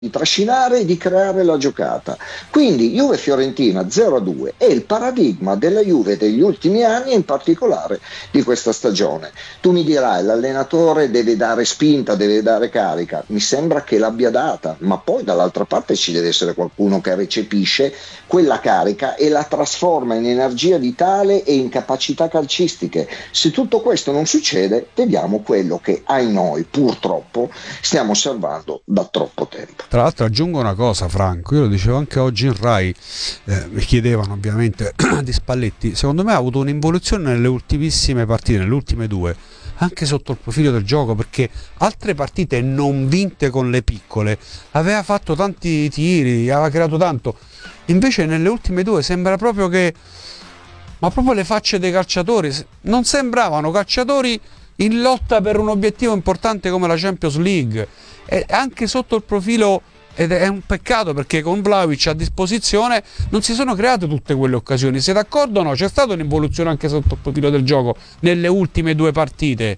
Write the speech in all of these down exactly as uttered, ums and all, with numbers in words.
di trascinare e di creare la giocata. Quindi Juve-Fiorentina zero a due è il paradigma della Juve degli ultimi anni e in particolare di questa stagione. Tu mi dirai l'allenatore deve dare spinta, deve dare carica, mi sembra che l'abbia data, ma poi dall'altra parte ci deve essere qualcuno che recepisce quella carica e la trasforma in energia vitale e in capacità calcistiche. Se tutto questo non succede, vediamo quello che ai noi purtroppo stiamo osservando da troppo tempo. Tra l'altro aggiungo una cosa, Franco, io lo dicevo anche oggi in Rai, eh, mi chiedevano ovviamente di Spalletti, secondo me ha avuto un'involuzione nelle ultimissime partite, nelle ultime due, anche sotto il profilo del gioco, perché altre partite non vinte con le piccole, aveva fatto tanti tiri, aveva creato tanto, invece nelle ultime due sembra proprio che, ma proprio le facce dei calciatori, non sembravano calciatori in lotta per un obiettivo importante come la Champions League. E anche sotto il profilo, ed è un peccato perché con Vlahovic a disposizione non si sono create tutte quelle occasioni. Siete d'accordo o no? C'è stata un'involuzione anche sotto il profilo del gioco nelle ultime due partite?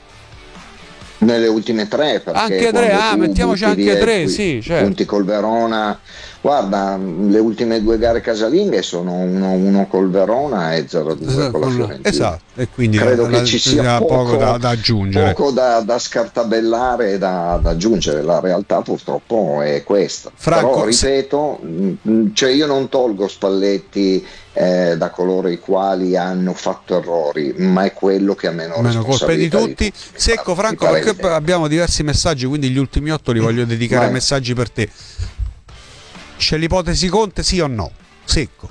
Nelle ultime tre, perché anche tre, ah, mettiamoci anche tre, sì, certo. Punti col Verona, guarda, le ultime due gare casalinghe sono uno uno col Verona e zero a due esatto, con la Fiorentina. Esatto, e quindi credo la, che ci sia poco, poco da, da aggiungere, poco da, da scartabellare e da, da aggiungere. La realtà purtroppo è questa. Franco, però ripeto, se... cioè io non tolgo Spalletti Eh, da coloro i quali hanno fatto errori, ma è quello che ha meno, meno colpe di tutti. Di Secco, Franco, perché abbiamo diversi messaggi, quindi gli ultimi otto li voglio dedicare a messaggi per te. C'è l'ipotesi Conte, sì o no? Secco.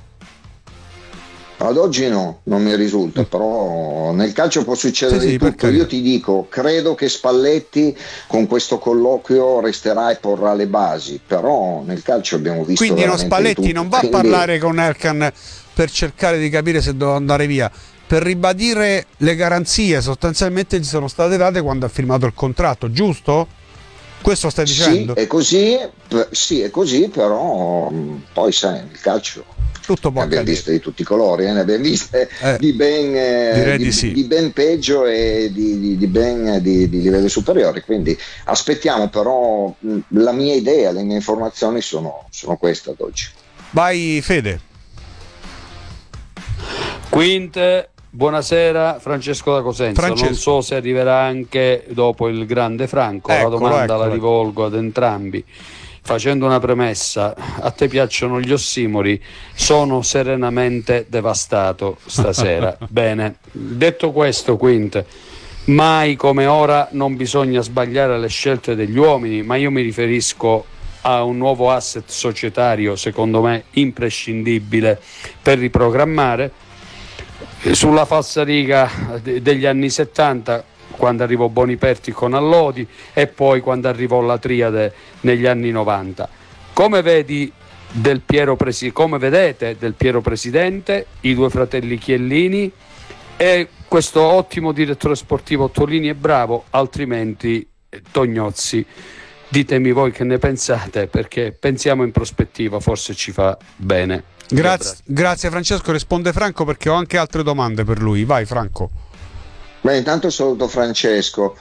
Ad oggi no, non mi risulta, però nel calcio può succedere sì, di sì, tutto. Io ti dico, credo che Spalletti con questo colloquio resterà e porrà le basi, però nel calcio abbiamo visto quindi no, Spalletti tutto. non va Quindi... a parlare con Erkan per cercare di capire se doveva andare via, per ribadire le garanzie sostanzialmente gli sono state date quando ha firmato il contratto, giusto? Questo stai dicendo? Sì, è così, sì, è così, però poi sai, nel calcio tutto può ne abbiamo viste di tutti i colori, eh? Ne abbiamo viste eh, di, ben, eh, di, di, sì. di ben peggio e di, di, di ben di, di livelli superiori, quindi aspettiamo, però la mia idea, le mie informazioni sono, sono queste ad oggi. Vai Fede. Quinte, buonasera, Francesco da Cosenza. Francesco. Non so se arriverà anche dopo il grande Franco, eccolo, la domanda eccolo. la rivolgo ad entrambi facendo una premessa: a te piacciono gli ossimori? Sono serenamente devastato stasera. Bene, detto questo, Quinte, mai come ora non bisogna sbagliare le scelte degli uomini, ma io mi riferisco a un nuovo asset societario secondo me imprescindibile per riprogrammare. Sulla falsariga degli anni settanta, quando arrivò Boniperti con Allodi, e poi quando arrivò la triade negli anni novanta. Come vedi del Piero Presi- come vedete del Piero Presidente, i due fratelli Chiellini e questo ottimo direttore sportivo Tolini è bravo, altrimenti Tognozzi? Ditemi voi che ne pensate, perché pensiamo in prospettiva, forse ci fa bene. Grazie, grazie Francesco, risponde Franco perché ho anche altre domande per lui. Vai Franco. Beh, intanto saluto Francesco.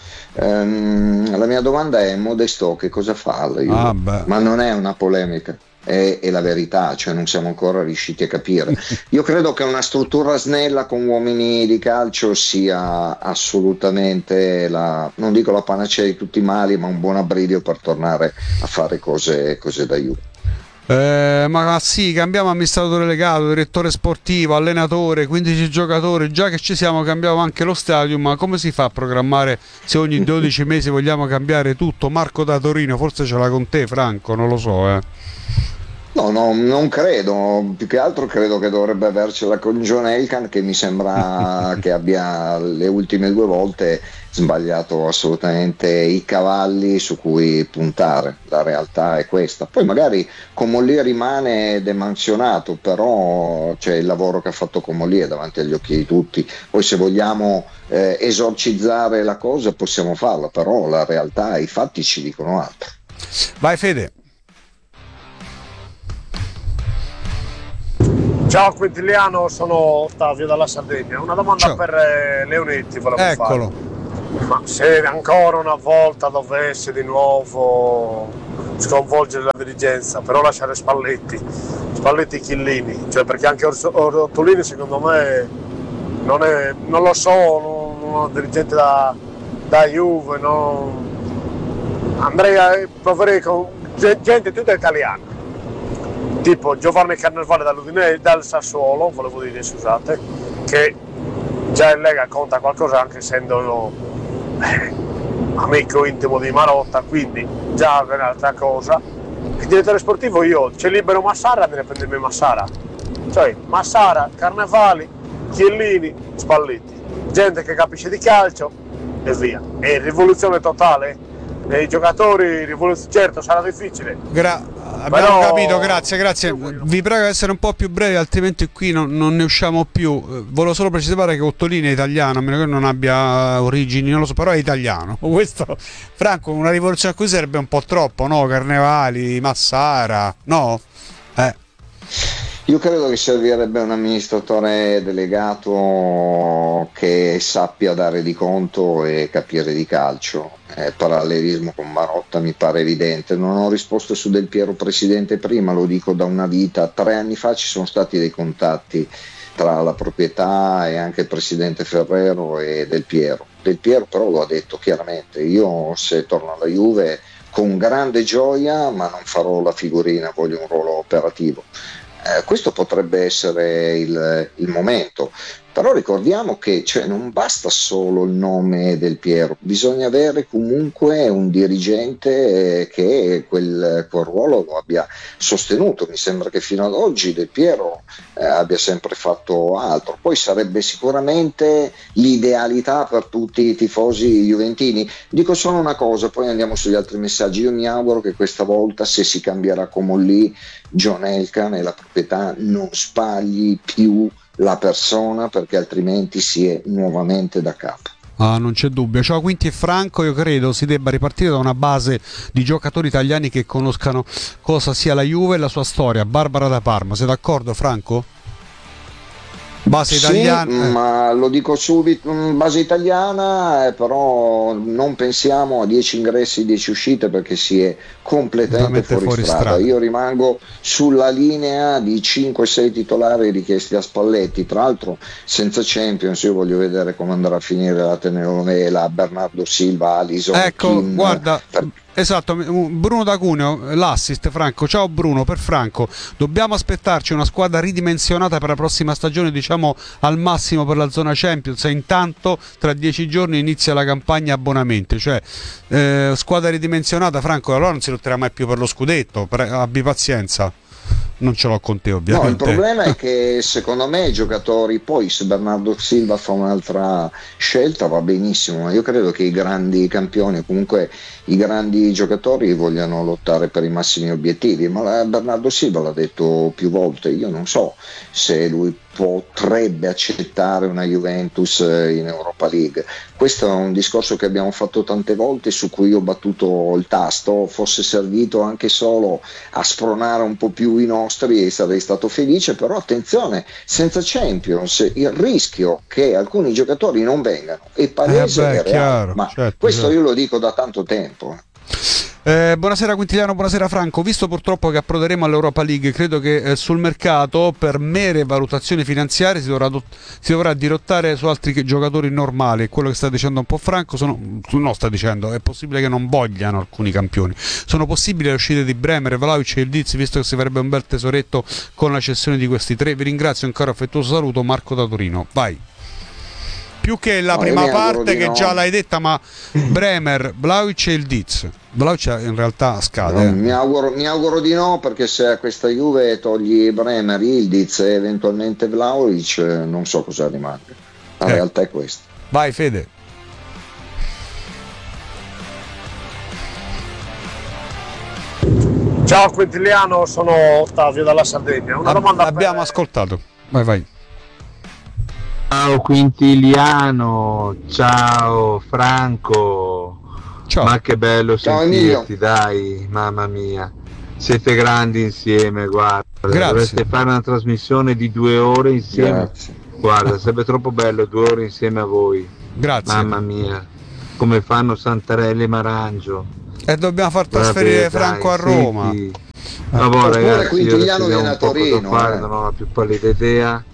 Ehm, la mia domanda è: Modesto che cosa fa? Ah, ma non è una polemica, è, è la verità, cioè non siamo ancora riusciti a capire. Io credo che una struttura snella con uomini di calcio sia assolutamente la, non dico la panacea di tutti i mali, ma un buon abbridio per tornare a fare cose, cose da Juve. Eh, ma sì, cambiamo amministratore delegato, direttore sportivo, allenatore, quindici giocatori, già che ci siamo cambiamo anche lo stadio, ma come si fa a programmare se ogni dodici mesi vogliamo cambiare tutto? Marco da Torino, forse ce l'ha con te Franco, non lo so eh. No, no, non credo, più che altro credo che dovrebbe avercela con John Elkann, che mi sembra che abbia le ultime due volte sbagliato assolutamente i cavalli su cui puntare. La realtà è questa. Poi magari Comolli rimane demansionato, però c'è il lavoro che ha fatto Comolli davanti agli occhi di tutti. Poi se vogliamo eh, esorcizzare la cosa possiamo farlo, però la realtà, i fatti ci dicono altro. Vai Fede. Ciao Quintiliano, sono Ottavio dalla Sardegna. Una domanda Ciao. per eh, Leonetti volevo Eccolo. fare. Ma se ancora una volta dovesse di nuovo sconvolgere la dirigenza, però lasciare Spalletti, Spalletti Chiellini, cioè perché anche Ortolini secondo me non, è, non lo so, non, non è un dirigente da, da Juve, non... andrei a proverei con gente tutta italiana, tipo Giovanni Carnevale dall'Udinese, dal Sassuolo, volevo dire, scusate, che già in Lega conta qualcosa anche essendo eh, amico intimo di Marotta, quindi già è un'altra cosa. Il direttore sportivo io, c'è libero Massara, deve prendermi Massara, cioè Massara, Carnevali, Chiellini, Spalletti, gente che capisce di calcio e via. È rivoluzione totale. I giocatori, rivoluzione, certo sarà difficile. Gra- abbiamo Però... capito, grazie, grazie. Vi prego di essere un po' più brevi, altrimenti qui non, non ne usciamo più. Volevo solo precisare che Ottolini è italiano, a meno che non abbia origini, non lo so, però è italiano. Questo, Franco, una rivoluzione qui sarebbe un po' troppo, no? Carnevali, Massara, no? Eh. Io credo che servirebbe un amministratore delegato che sappia dare di conto e capire di calcio. Eh, parallelismo con Marotta mi pare evidente. Non ho risposto su Del Piero presidente prima, lo dico da una vita. Tre anni fa ci sono stati dei contatti tra la proprietà e anche il presidente Ferrero e Del Piero. Del Piero però lo ha detto chiaramente: io se torno alla Juve con grande gioia, ma non farò la figurina, voglio un ruolo operativo. Eh, questo potrebbe essere il, il momento, però ricordiamo che cioè, non basta solo il nome Del Piero, bisogna avere comunque un dirigente che quel, quel ruolo lo abbia sostenuto. Mi sembra che fino ad oggi Del Piero eh, abbia sempre fatto altro. Poi sarebbe sicuramente l'idealità per tutti i tifosi juventini. Dico solo una cosa, poi andiamo sugli altri messaggi. Io mi auguro che questa volta, se si cambierà Comolli, John Elkann e la proprietà non sbagli più la persona, perché altrimenti si è nuovamente da capo. Ah, non c'è dubbio. Ciao Quinti e Franco, io credo si debba ripartire da una base di giocatori italiani che conoscano cosa sia la Juve e la sua storia. Barbara da Parma, sei d'accordo Franco? Base sì, italiana, eh. ma lo dico subito, base italiana, eh, però non pensiamo a dieci ingressi, dieci uscite, perché si è completamente fuori, fuori strada. strada. Io rimango sulla linea di cinque sei titolari richiesti a Spalletti, tra l'altro senza Champions. Io voglio vedere come andrà a finire la telenovela Bernardo Silva, Alisson, ecco, Kim, guarda, per... esatto, Bruno da Cuneo, l'assist Franco. Ciao Bruno, per Franco, dobbiamo aspettarci una squadra ridimensionata per la prossima stagione, diciamo al massimo per la zona Champions, e intanto tra dieci giorni inizia la campagna abbonamenti, cioè eh, squadra ridimensionata. Franco, allora non si lotterà mai più per lo scudetto, pre- abbi pazienza. Non ce l'ho con te ovviamente. No, il problema è che secondo me i giocatori, poi se Bernardo Silva fa un'altra scelta va benissimo, ma io credo che i grandi campioni o comunque i grandi giocatori vogliano lottare per i massimi obiettivi, ma Bernardo Silva l'ha detto più volte. Io non so se lui potrebbe accettare una Juventus in Europa League. Questo è un discorso che abbiamo fatto tante volte, su cui io ho battuto il tasto. Fosse servito anche solo a spronare un po' più i nostri e sarei stato felice, però attenzione, senza Champions il rischio che alcuni giocatori non vengano è palese, eh beh, è reale, chiaro, ma certo, questo certo. Io lo dico da tanto tempo. Eh, buonasera Quintiliano, buonasera Franco. Visto purtroppo che approderemo all'Europa League, credo che eh, sul mercato per mere valutazioni finanziarie si dovrà, do- si dovrà dirottare su altri che- giocatori normali. Quello che sta dicendo un po' Franco, sono, no, sta dicendo, è possibile che non vogliano alcuni campioni. Sono possibili le uscite di Bremer, Vlahovic e Ildiz, visto che si farebbe un bel tesoretto con la cessione di questi tre. Vi ringrazio, un caro affettuoso saluto, Marco da Torino. Vai. Più che la No, prima parte che no. già l'hai detta, ma Bremer, Vlahovic e Ildiz. Vlahovic in realtà scade. No, mi, auguro, mi auguro di no, perché se a questa Juve togli Bremer, Ildiz e eventualmente Vlahovic, non so cosa rimane. La Eh. realtà è questa. Vai Fede. Ciao Quintiliano, sono Ottavio dalla Sardegna. Una Ab- domanda abbiamo per... ascoltato. Vai vai. Ciao Quintiliano, ciao Franco, Ciao. ma che bello Ciao, sentirti, dai, mamma mia, siete grandi insieme, guarda, Grazie. dovreste fare una trasmissione di due ore insieme, Grazie. guarda, sarebbe troppo bello due ore insieme a voi, Grazie. mamma mia. come fanno Santarelli e Marangio. E dobbiamo far trasferire Vabbè, Franco dai, a Roma. senti. Vabbè, ragazzi, Quintiliano io viene a un poco da Torino, fare, eh. non ho la più pallida idea.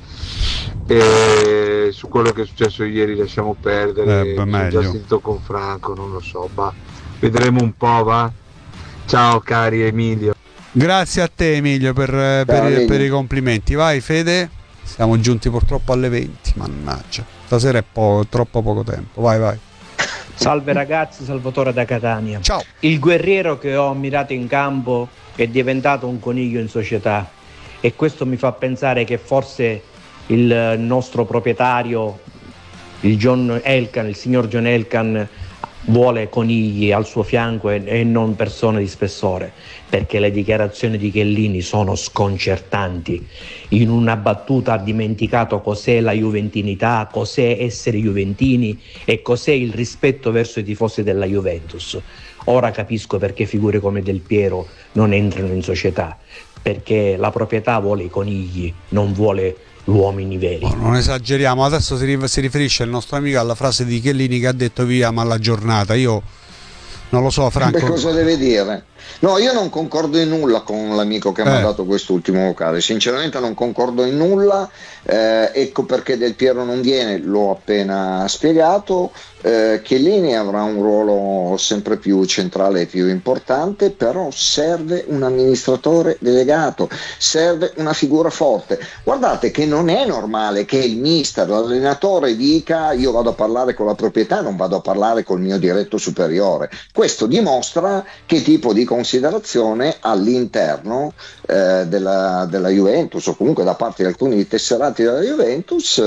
E su quello che è successo ieri lasciamo perdere. Eh, beh, Mi sono meglio. già sentito con Franco, non lo so, bah. Vedremo un po', va. Ciao cari Emilio. Grazie a te Emilio per, per, Emilio. per i complimenti. Vai Fede, siamo giunti purtroppo alle venti, mannaggia, stasera è po- troppo poco tempo. Vai vai. Salve ragazzi, Salvatore da Catania. Ciao. Il guerriero che ho ammirato in campo è diventato un coniglio in società e questo mi fa pensare che forse il nostro proprietario, il John Elkan, il signor John Elkan, vuole conigli al suo fianco e, e non persone di spessore, perché le dichiarazioni di Chiellini sono sconcertanti. In una battuta ha dimenticato cos'è la juventinità, cos'è essere juventini e cos'è il rispetto verso i tifosi della Juventus. Ora capisco perché figure come Del Piero non entrano in società, perché la proprietà vuole i conigli, non vuole uomini veri. Oh, non esageriamo, adesso si, ri- si riferisce il nostro amico alla frase di Chiellini che ha detto via ma la giornata. Io non lo so Franco. Beh, cosa deve dire? No, io non concordo in nulla con l'amico che ha Eh. mandato quest'ultimo vocale, sinceramente non concordo in nulla, eh, ecco perché Del Piero non viene, l'ho appena spiegato. eh, Chiellini avrà un ruolo sempre più centrale e più importante, però serve un amministratore delegato, serve una figura forte. Guardate che non è normale che il mister, l'allenatore dica io vado a parlare con la proprietà, non vado a parlare col mio diretto superiore. Questo dimostra che tipo di considerazione all'interno eh, della, della Juventus o comunque da parte di alcuni tesserati della Juventus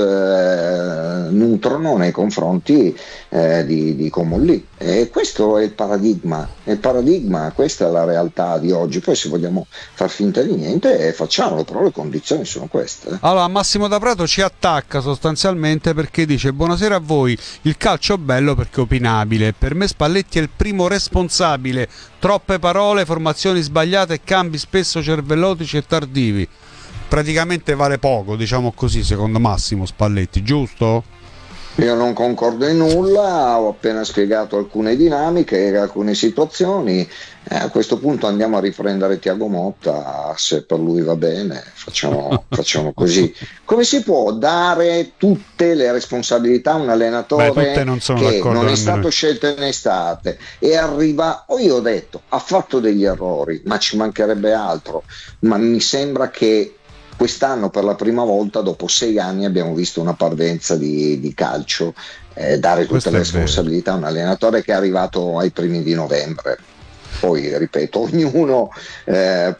eh, nutrono nei confronti eh, di, di Comolli. E questo è il paradigma, è il paradigma, questa è la realtà di oggi. Poi se vogliamo far finta di niente facciamolo, però le condizioni sono queste. Allora Massimo da Prato ci attacca sostanzialmente perché dice buonasera a voi, il calcio è bello perché è opinabile, per me Spalletti è il primo responsabile, troppe parole, formazioni sbagliate e cambi spesso cervellotici e tardivi. Praticamente vale poco, diciamo così, secondo Massimo Spalletti, giusto? Io non concordo in nulla, ho appena spiegato alcune dinamiche, alcune situazioni. Eh, a questo punto andiamo a riprendere Thiago Motta, se per lui va bene, facciamo, facciamo così. Come si può dare tutte le responsabilità a un allenatore Beh, non sono che d'accordo non è nemmeno. stato scelto in estate e arriva, o io ho detto, ha fatto degli errori, ma ci mancherebbe altro, ma mi sembra che quest'anno per la prima volta dopo sei anni abbiamo visto una parvenza di, di calcio, eh, dare tutte Questo le è responsabilità a un allenatore che è arrivato ai primi di novembre. Poi ripeto, ognuno eh,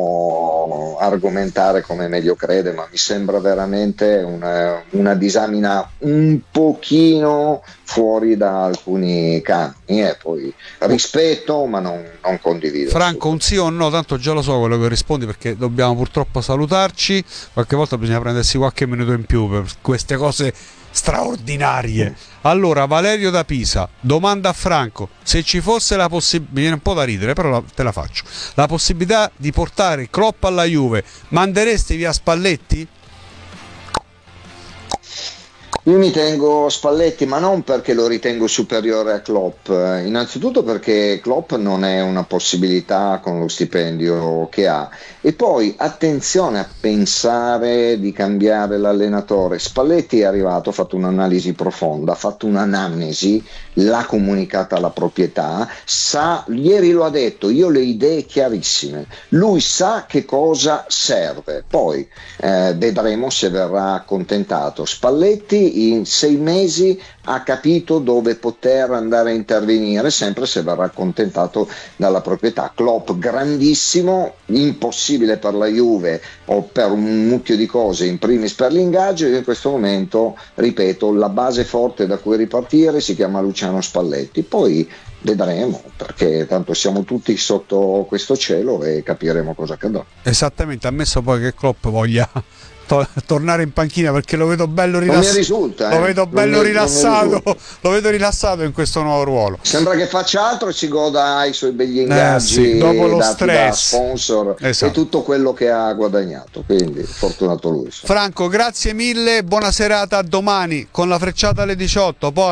può argomentare come meglio crede, ma mi sembra veramente una, una disamina un pochino fuori da alcuni canoni, e poi rispetto ma non, non condivido. Franco, un sì o un no, tanto già lo so quello che rispondi perché dobbiamo purtroppo salutarci, qualche volta bisogna prendersi qualche minuto in più per queste cose straordinarie. Allora Valerio da Pisa domanda a Franco: se ci fosse la possibilità, mi viene un po' da ridere però la, te la faccio, la possibilità di portare Klopp alla Juve, manderesti via Spalletti? Io mi tengo Spalletti, ma non perché lo ritengo superiore a Klopp, eh, innanzitutto perché Klopp non è una possibilità con lo stipendio che ha, e poi attenzione a pensare di cambiare l'allenatore. Spalletti è arrivato, ha fatto un'analisi profonda, ha fatto un'anamnesi, l'ha comunicata alla proprietà, sa, ieri lo ha detto, io ho le idee chiarissime, lui sa che cosa serve, poi eh, vedremo se verrà accontentato. Spalletti in sei mesi ha capito dove poter andare a intervenire, sempre se verrà accontentato dalla proprietà. Klopp grandissimo, impossibile per la Juve o per un mucchio di cose, in primis per l'ingaggio. Io in questo momento, ripeto, la base forte da cui ripartire si chiama Luciano Spalletti, poi vedremo, perché tanto siamo tutti sotto questo cielo e capiremo cosa accadrà. Esattamente, ammesso poi che Klopp voglia to- tornare in panchina, perché lo vedo bello Non mi rilassato, risulta, lo eh. vedo Non bello mi- non mi rilassato, risulta. lo vedo rilassato in questo nuovo ruolo. Sembra che faccia altro e si goda i suoi begli Eh, ingaggi sì, dopo lo dati da stress. sponsor Esatto. e tutto quello che ha guadagnato, quindi fortunato lui. Franco, grazie mille, buona serata, a domani con la frecciata alle diciotto, poi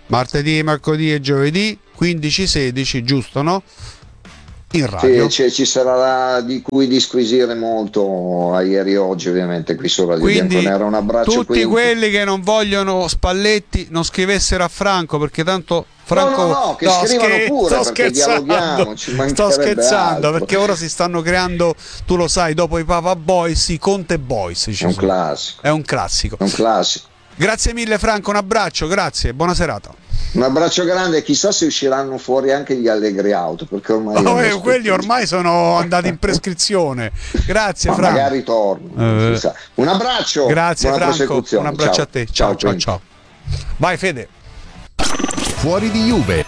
martedì, mercoledì e giovedì quindici sedici, giusto, no? In radio. Sì, ci sarà di cui disquisire molto a ieri e oggi, ovviamente, qui su Radio Quindi Bianconera. Un abbraccio. Tutti quindi. quelli che non vogliono Spalletti non scrivessero a Franco, perché tanto Franco, no, no, no, che no, scrivano scher- pure, sto perché dialoghiamo, ci sto scherzando altro. perché ora si stanno creando, tu lo sai, dopo i Papa Boys, i Conte Boys ci è un sono. classico è un classico è un classico. Grazie mille Franco, un abbraccio, grazie, buona serata. Un abbraccio grande, chissà se usciranno fuori anche gli Allegri Auto, perché ormai oh, eh, quelli ormai sono andati in prescrizione. Grazie ma Franco, magari torno, eh. un abbraccio, grazie buona Franco, un abbraccio ciao. a te, ciao ciao ciao, ciao. Vai Fede. Fuori di Juve.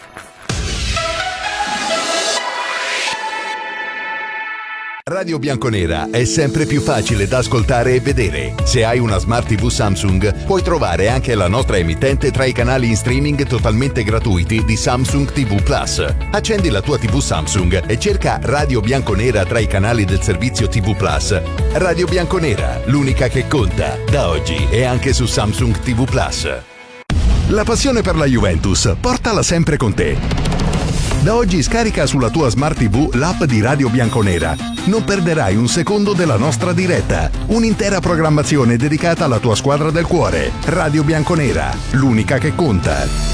Radio Bianconera è sempre più facile da ascoltare e vedere. Se hai una Smart tivù Samsung, puoi trovare anche la nostra emittente tra i canali in streaming totalmente gratuiti di Samsung ti vu Plus. Accendi la tua tivù Samsung e cerca Radio Bianconera tra i canali del servizio ti vu Plus. Radio Bianconera, l'unica che conta, da oggi e anche su Samsung ti vu Plus. La passione per la Juventus, portala sempre con te. Da oggi scarica sulla tua Smart tivù l'app di Radio Bianconera. Non perderai un secondo della nostra diretta. Un'intera programmazione dedicata alla tua squadra del cuore. Radio Bianconera, l'unica che conta.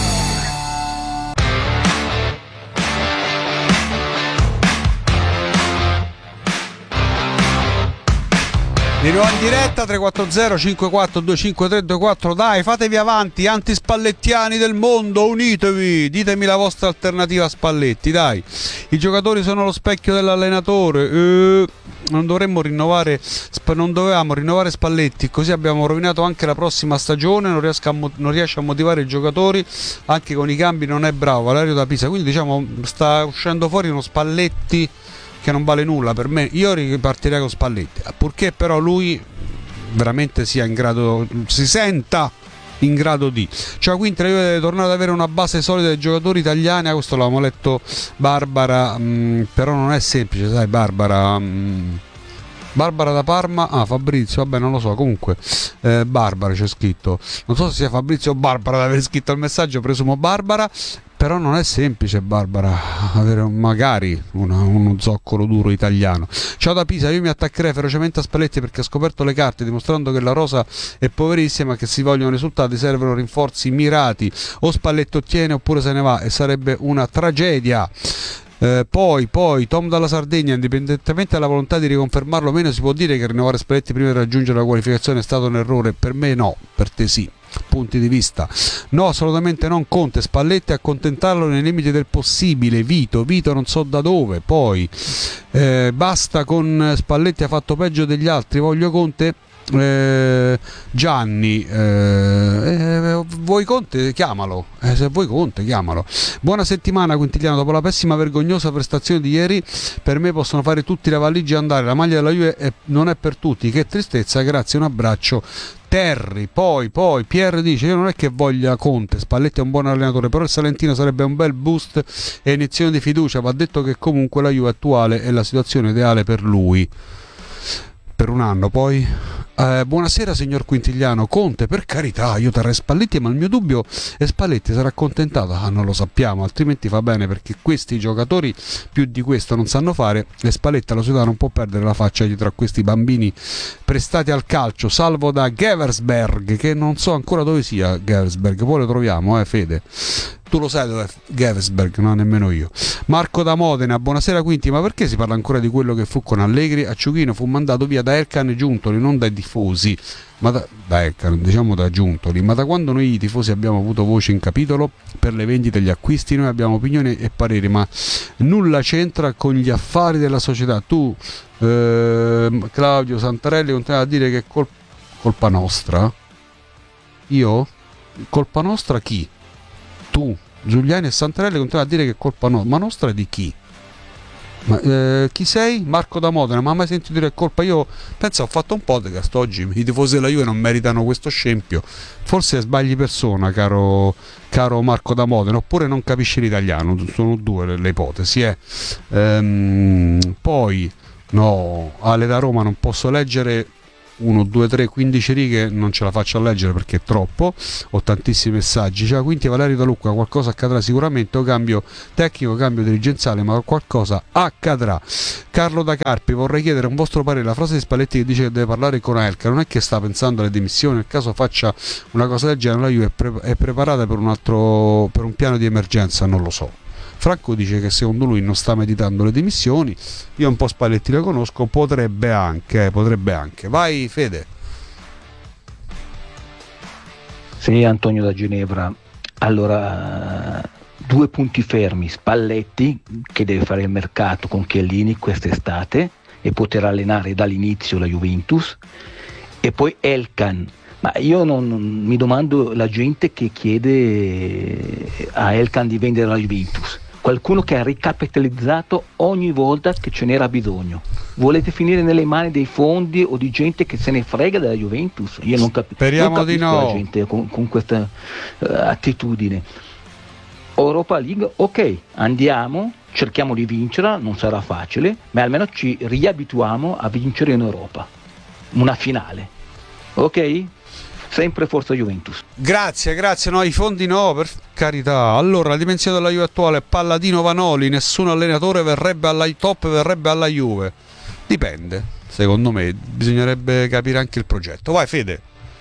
Di nuovo in diretta tre quattro zero cinque quattro due cinque tre due quattro, dai, fatevi avanti, antispallettiani del mondo, unitevi, ditemi la vostra alternativa a Spalletti, dai. I giocatori sono lo specchio dell'allenatore, eh, non dovremmo rinnovare, non dovevamo rinnovare Spalletti, così abbiamo rovinato anche la prossima stagione, non, riesco a, non riesce a motivare i giocatori, anche con i cambi non è bravo, Valerio da Pisa, quindi diciamo sta uscendo fuori uno Spalletti che non vale nulla per me. Io ripartirei con Spalletti, purché però lui veramente sia in grado, si senta in grado di, cioè quindi deve tornare ad avere una base solida dei giocatori italiani. Questo l'avevamo letto Barbara, mh, però non è semplice, sai Barbara, mh, Barbara da Parma, ah Fabrizio, vabbè non lo so, comunque eh, Barbara c'è scritto, non so se sia Fabrizio o Barbara ad aver scritto il messaggio, presumo Barbara. Però non è semplice, Barbara, avere un, magari una, uno zoccolo duro italiano. Ciao da Pisa, io mi attaccherei ferocemente a Spalletti perché ha scoperto le carte, dimostrando che la rosa è poverissima, che si vogliono risultati, servono rinforzi mirati. O Spalletti ottiene oppure se ne va, e sarebbe una tragedia. Eh, poi, poi, Tom dalla Sardegna, indipendentemente dalla volontà di riconfermarlo o meno, si può dire che rinnovare Spalletti prima di raggiungere la qualificazione è stato un errore? Per me no, per te sì. Punti di vista. No, assolutamente non. Conte, Spalletti, accontentarlo nei limiti del possibile. Vito, Vito non so da dove. Poi eh, basta con Spalletti, ha fatto peggio degli altri, voglio Conte. Eh, Gianni, eh, eh, vuoi Conte? Chiamalo. Eh, se vuoi Conte, chiamalo. Buona settimana Quintiliano. Dopo la pessima, vergognosa prestazione di ieri, per me possono fare tutti la valigia e andare. La maglia della Juve è, non è per tutti. Che tristezza. Grazie, un abbraccio. Terry, poi, poi Pierre dice: io non è che voglia Conte, Spalletti è un buon allenatore, però il Salentino sarebbe un bel boost e iniezione di fiducia. Va detto che comunque la Juve attuale è la situazione ideale per lui per un anno. Poi eh, buonasera signor Quintiliano, Conte per carità, io terrei Spalletti, ma il mio dubbio è Spalletti sarà accontentato. Ah, non lo sappiamo, altrimenti va bene, perché questi giocatori più di questo non sanno fare, e Spalletti alla società non può perdere la faccia dietro a questi bambini prestati al calcio. Salvo da Geversberg, che non so ancora dove sia Geversberg, poi lo troviamo, eh Fede, tu lo sai dov'è Geversberg, no, nemmeno io. Marco da Modena, buonasera Quinti, ma perché si parla ancora di quello che fu con Allegri? Acciuchino fu mandato via da Elkan e Giuntoli, non dai tifosi, ma da, da Elkan, diciamo da Giuntoli. Ma da quando noi tifosi abbiamo avuto voce in capitolo per le vendite e gli acquisti? Noi abbiamo opinioni e pareri, ma nulla c'entra con gli affari della società. Tu eh, Claudio Santarelli continua a dire che è col- colpa nostra. Io? Colpa nostra chi? Tu, Giuliani e Santarelli continuano a dire che è colpa no- ma nostra di chi? Ma, eh, chi sei? Marco da Modena, ma mai sentito dire colpa? Io penso, ho fatto un podcast oggi, i tifosi della Juve non meritano questo scempio. Forse sbagli persona, caro, caro Marco da Modena, oppure non capisci l'italiano, sono due le, le ipotesi. Eh. Ehm, poi, no, Ale da Roma, non posso leggere uno, due, tre, quindici righe non ce la faccio a leggere perché è troppo, ho tantissimi messaggi. Ciao Quinti, Valerio da Lucca, qualcosa accadrà sicuramente, o cambio tecnico, cambio dirigenziale, ma qualcosa accadrà. Carlo da Carpi, vorrei chiedere un vostro parere, la frase di Spalletti che dice che deve parlare con Elka, non è che sta pensando alle dimissioni, nel caso faccia una cosa del genere la Juve è, pre- è preparata per un altro, per un piano di emergenza, non lo so. Franco dice che secondo lui non sta meditando le dimissioni, io un po' Spalletti le conosco, potrebbe anche, eh, potrebbe anche. Vai Fede. Sì, Antonio da Ginevra. Allora, due punti fermi: Spalletti, che deve fare il mercato con Chiellini quest'estate e poter allenare dall'inizio la Juventus, e poi Elkan. Ma io non, non mi domando la gente che chiede a Elkan di vendere la Juventus. Qualcuno che ha ricapitalizzato ogni volta che ce n'era bisogno. Volete finire nelle mani dei fondi o di gente che se ne frega della Juventus? Io non, capi- Speriamo non di capisco no. la gente con, con questa uh, attitudine. Europa League, ok, andiamo, cerchiamo di vincere, non sarà facile, ma almeno ci riabituiamo a vincere in Europa. Una finale, ok? Sempre forza Juventus. Grazie, grazie. No, i fondi no, per carità. Allora, la dimensione della Juve attuale è Palladino Vanoli, nessun allenatore verrebbe alla top, verrebbe alla Juve. Dipende, secondo me, bisognerebbe capire anche il progetto. Vai Fede.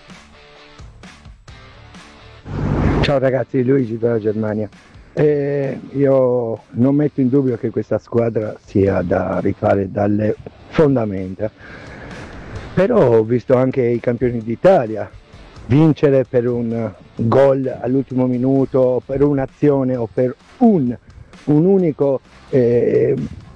Ciao ragazzi, Luigi dalla Germania. Eh, io non metto in dubbio che questa squadra sia da rifare dalle fondamenta, però ho visto anche i campioni d'Italia vincere per un gol all'ultimo minuto, per un'azione o per un, un unico eh,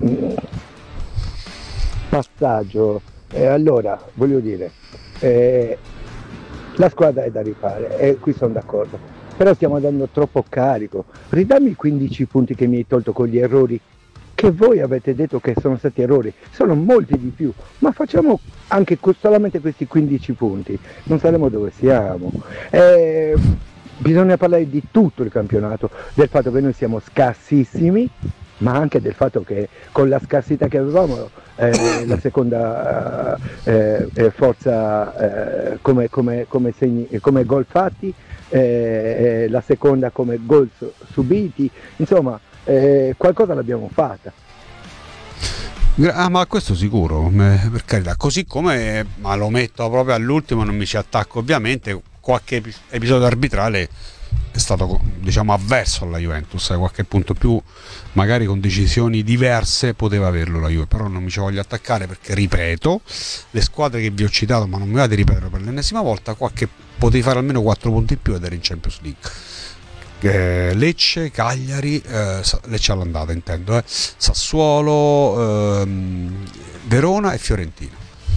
passaggio. E allora, voglio dire, eh, la squadra è da rifare e qui sono d'accordo, però stiamo dando troppo carico. Ridammi i quindici punti che mi hai tolto con gli errori che voi avete detto che sono stati errori, sono molti di più, ma facciamo anche solamente questi quindici punti, non saremo dove siamo. Eh, bisogna parlare di tutto il campionato, del fatto che noi siamo scarsissimi, ma anche del fatto che con la scarsità che avevamo, eh, la seconda eh, eh, forza eh, come, come, come, segni, come gol fatti, eh, la seconda come gol subiti, insomma eh, qualcosa l'abbiamo fatta. Ah, ma questo sicuro, eh, per carità, così come, ma lo metto proprio all'ultimo, non mi ci attacco ovviamente, qualche episodio arbitrale è stato, diciamo, avverso alla Juventus, a qualche punto più magari con decisioni diverse poteva averlo la Juve, però non mi ci voglio attaccare perché, ripeto, le squadre che vi ho citato, ma non mi va di ripetere per l'ennesima volta, qualche potevi fare almeno quattro punti in più ed eri in Champions League. Eh, Lecce, Cagliari, eh, Lecce all'andata intendo, eh, Sassuolo, ehm, Verona e Fiorentina.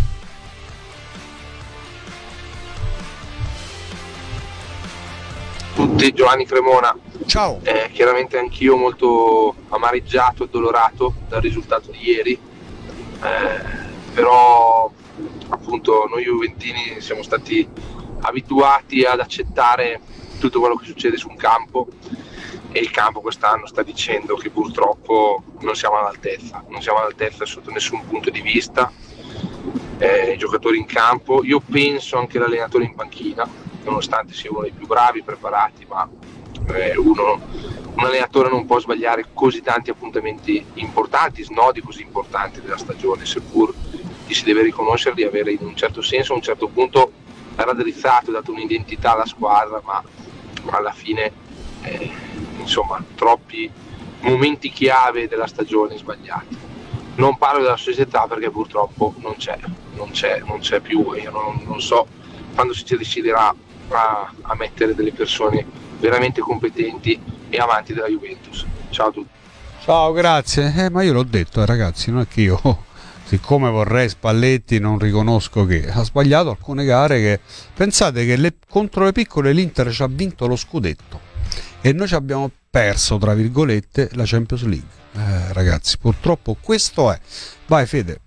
Tutti, Giovanni Cremona. Ciao. Eh, chiaramente anch'io molto amareggiato e dolorato dal risultato di ieri, eh, però appunto noi juventini siamo stati abituati ad accettare tutto quello che succede su un campo e il campo quest'anno sta dicendo che purtroppo non siamo all'altezza, non siamo all'altezza sotto nessun punto di vista. Eh, i giocatori in campo, io penso anche l'allenatore in panchina, nonostante sia uno dei più bravi, preparati, ma eh, uno, un allenatore non può sbagliare così tanti appuntamenti importanti, snodi così importanti della stagione, seppur gli si deve riconoscere di avere in un certo senso a un certo punto raddrizzato, dato un'identità alla squadra, ma alla fine eh, insomma troppi momenti chiave della stagione sbagliati. Non parlo della società perché purtroppo non c'è, non c'è, non c'è più, e io non, non so quando si deciderà a, a mettere delle persone veramente competenti e amanti della Juventus. Ciao a tutti. Ciao, grazie. Eh, ma io l'ho detto, eh, ragazzi, non è che io, siccome vorrei Spalletti, non riconosco che ha sbagliato alcune gare che, pensate che le, contro le piccole l'Inter ci ha vinto lo scudetto e noi ci abbiamo perso, tra virgolette, la Champions League. Eh, ragazzi, purtroppo questo è. Vai Fede.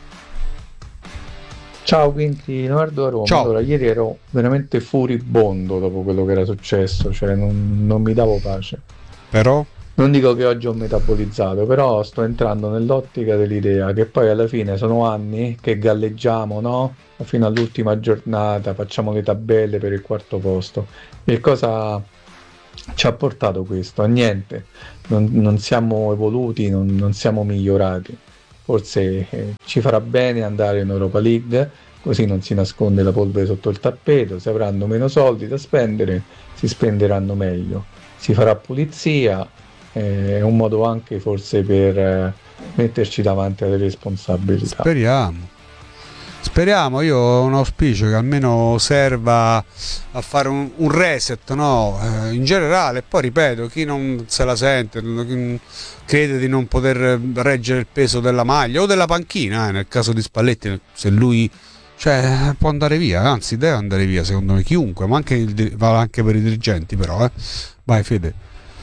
Ciao, quindi Leonardo da Roma. Ciao. Allora, ieri ero veramente furibondo dopo quello che era successo, cioè non, non mi davo pace. Però? Non dico che oggi ho metabolizzato, però sto entrando nell'ottica dell'idea che poi alla fine sono anni che galleggiamo, no? Fino all'ultima giornata, facciamo le tabelle per il quarto posto. E cosa ci ha portato questo? A niente. Non, non siamo evoluti, non, non siamo migliorati. Forse eh, ci farà bene andare in Europa League, così non si nasconde la polvere sotto il tappeto, si avranno meno soldi da spendere, si spenderanno meglio. Si farà pulizia. È un modo anche forse per eh, metterci davanti alle responsabilità. Speriamo. Speriamo, io ho un auspicio che almeno serva a fare un, un reset, no? Eh, in generale. Poi ripeto, chi non se la sente, chi crede di non poter reggere il peso della maglia o della panchina, eh, nel caso di Spalletti, se lui, cioè, può andare via, anzi deve andare via secondo me chiunque, ma anche il, vale anche per i dirigenti, però eh. Vai Fede.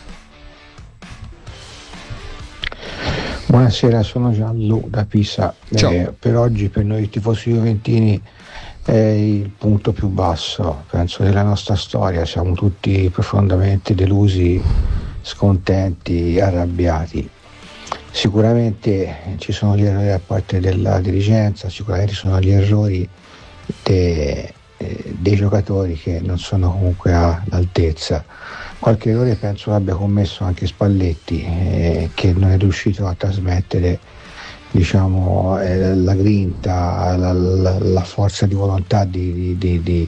Buonasera, sono Gianlu da Pisa. Eh, per oggi per noi tifosi juventini è il punto più basso, penso, della nostra storia. Siamo tutti profondamente delusi, scontenti, arrabbiati. Sicuramente ci sono gli errori da parte della dirigenza, sicuramente ci sono gli errori de, eh, dei giocatori che non sono comunque all'altezza. Qualche errore penso abbia commesso anche Spalletti, eh, che non è riuscito a trasmettere, diciamo, eh, la grinta, la, la, la forza di volontà di, di, di,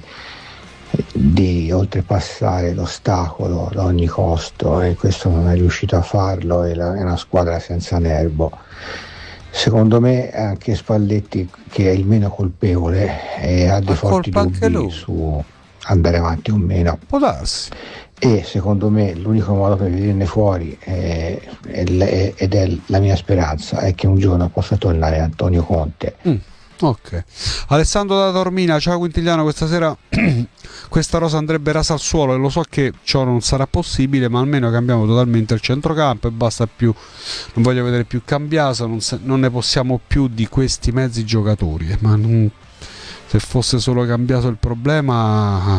di oltrepassare l'ostacolo ad ogni costo, e questo non è riuscito a farlo, è, la, è una squadra senza nervo. Secondo me anche Spalletti, che è il meno colpevole, e ha dei forti dubbi su andare avanti o meno. Può darsi. E secondo me l'unico modo per venirne fuori è, è, ed è la mia speranza, è che un giorno possa tornare Antonio Conte. Mm, ok. Alessandro da Tormina, ciao Quintigliano, questa sera questa rosa andrebbe rasa al suolo e lo so che ciò non sarà possibile, ma almeno cambiamo totalmente il centrocampo e basta più, non voglio vedere più Cambiaso, non, se, non ne possiamo più di questi mezzi giocatori, ma non, se fosse solo Cambiaso il problema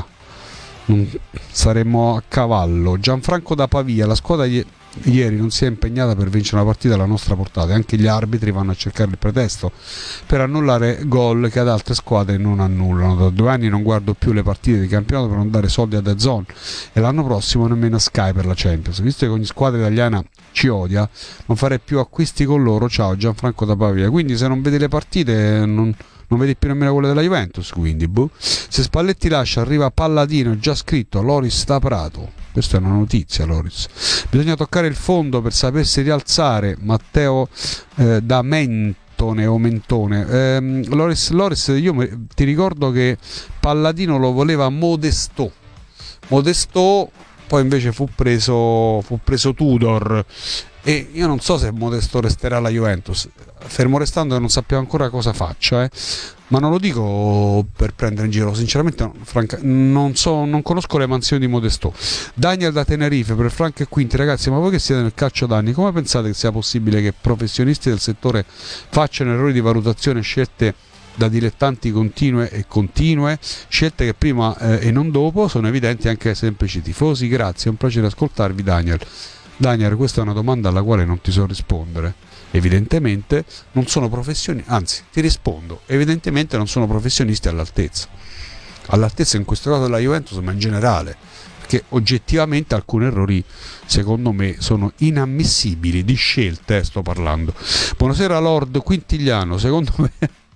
saremmo a cavallo. Gianfranco da Pavia, la squadra i- ieri non si è impegnata per vincere una partita alla nostra portata, e anche gli arbitri vanno a cercare il pretesto per annullare gol che ad altre squadre non annullano. Da due anni non guardo più le partite di campionato per non dare soldi a D A Z N, e l'anno prossimo nemmeno a Sky per la Champions. Visto che ogni squadra italiana ci odia, non farei più acquisti con loro. Ciao Gianfranco da Pavia. Quindi se non vedi le partite non non vedi più nemmeno quelle della Juventus, quindi boh. Se Spalletti lascia, arriva Palladino, già scritto Loris da Prato. Questa è una notizia, Loris. Bisogna toccare il fondo per sapersi rialzare. Matteo eh, da Mentone o Mentone. Eh, Loris, Loris, io mi, ti ricordo che Palladino lo voleva Modesto. Modesto, poi invece fu preso, fu preso Tudor. E io non so se Modesto resterà alla Juventus, fermo restando che non sappiamo ancora cosa faccia, eh. Ma non lo dico per prendere in giro, sinceramente franca, non, so, non conosco le mansioni di Modesto. Daniel da Tenerife, per Franco e Quinti, ragazzi, ma voi che siete nel calcio da anni, come pensate che sia possibile che professionisti del settore facciano errori di valutazione, scelte da dilettanti continue e continue, scelte che prima eh, e non dopo sono evidenti anche ai semplici tifosi? Grazie, è un piacere ascoltarvi, Daniel. Daniel, questa è una domanda alla quale non ti so rispondere. Evidentemente non sono professionisti, anzi ti rispondo, evidentemente non sono professionisti all'altezza. All'altezza in questo caso della Juventus, ma in generale, perché oggettivamente alcuni errori secondo me sono inammissibili, di scelte, eh, sto parlando. Buonasera Lord Quintigliano, secondo me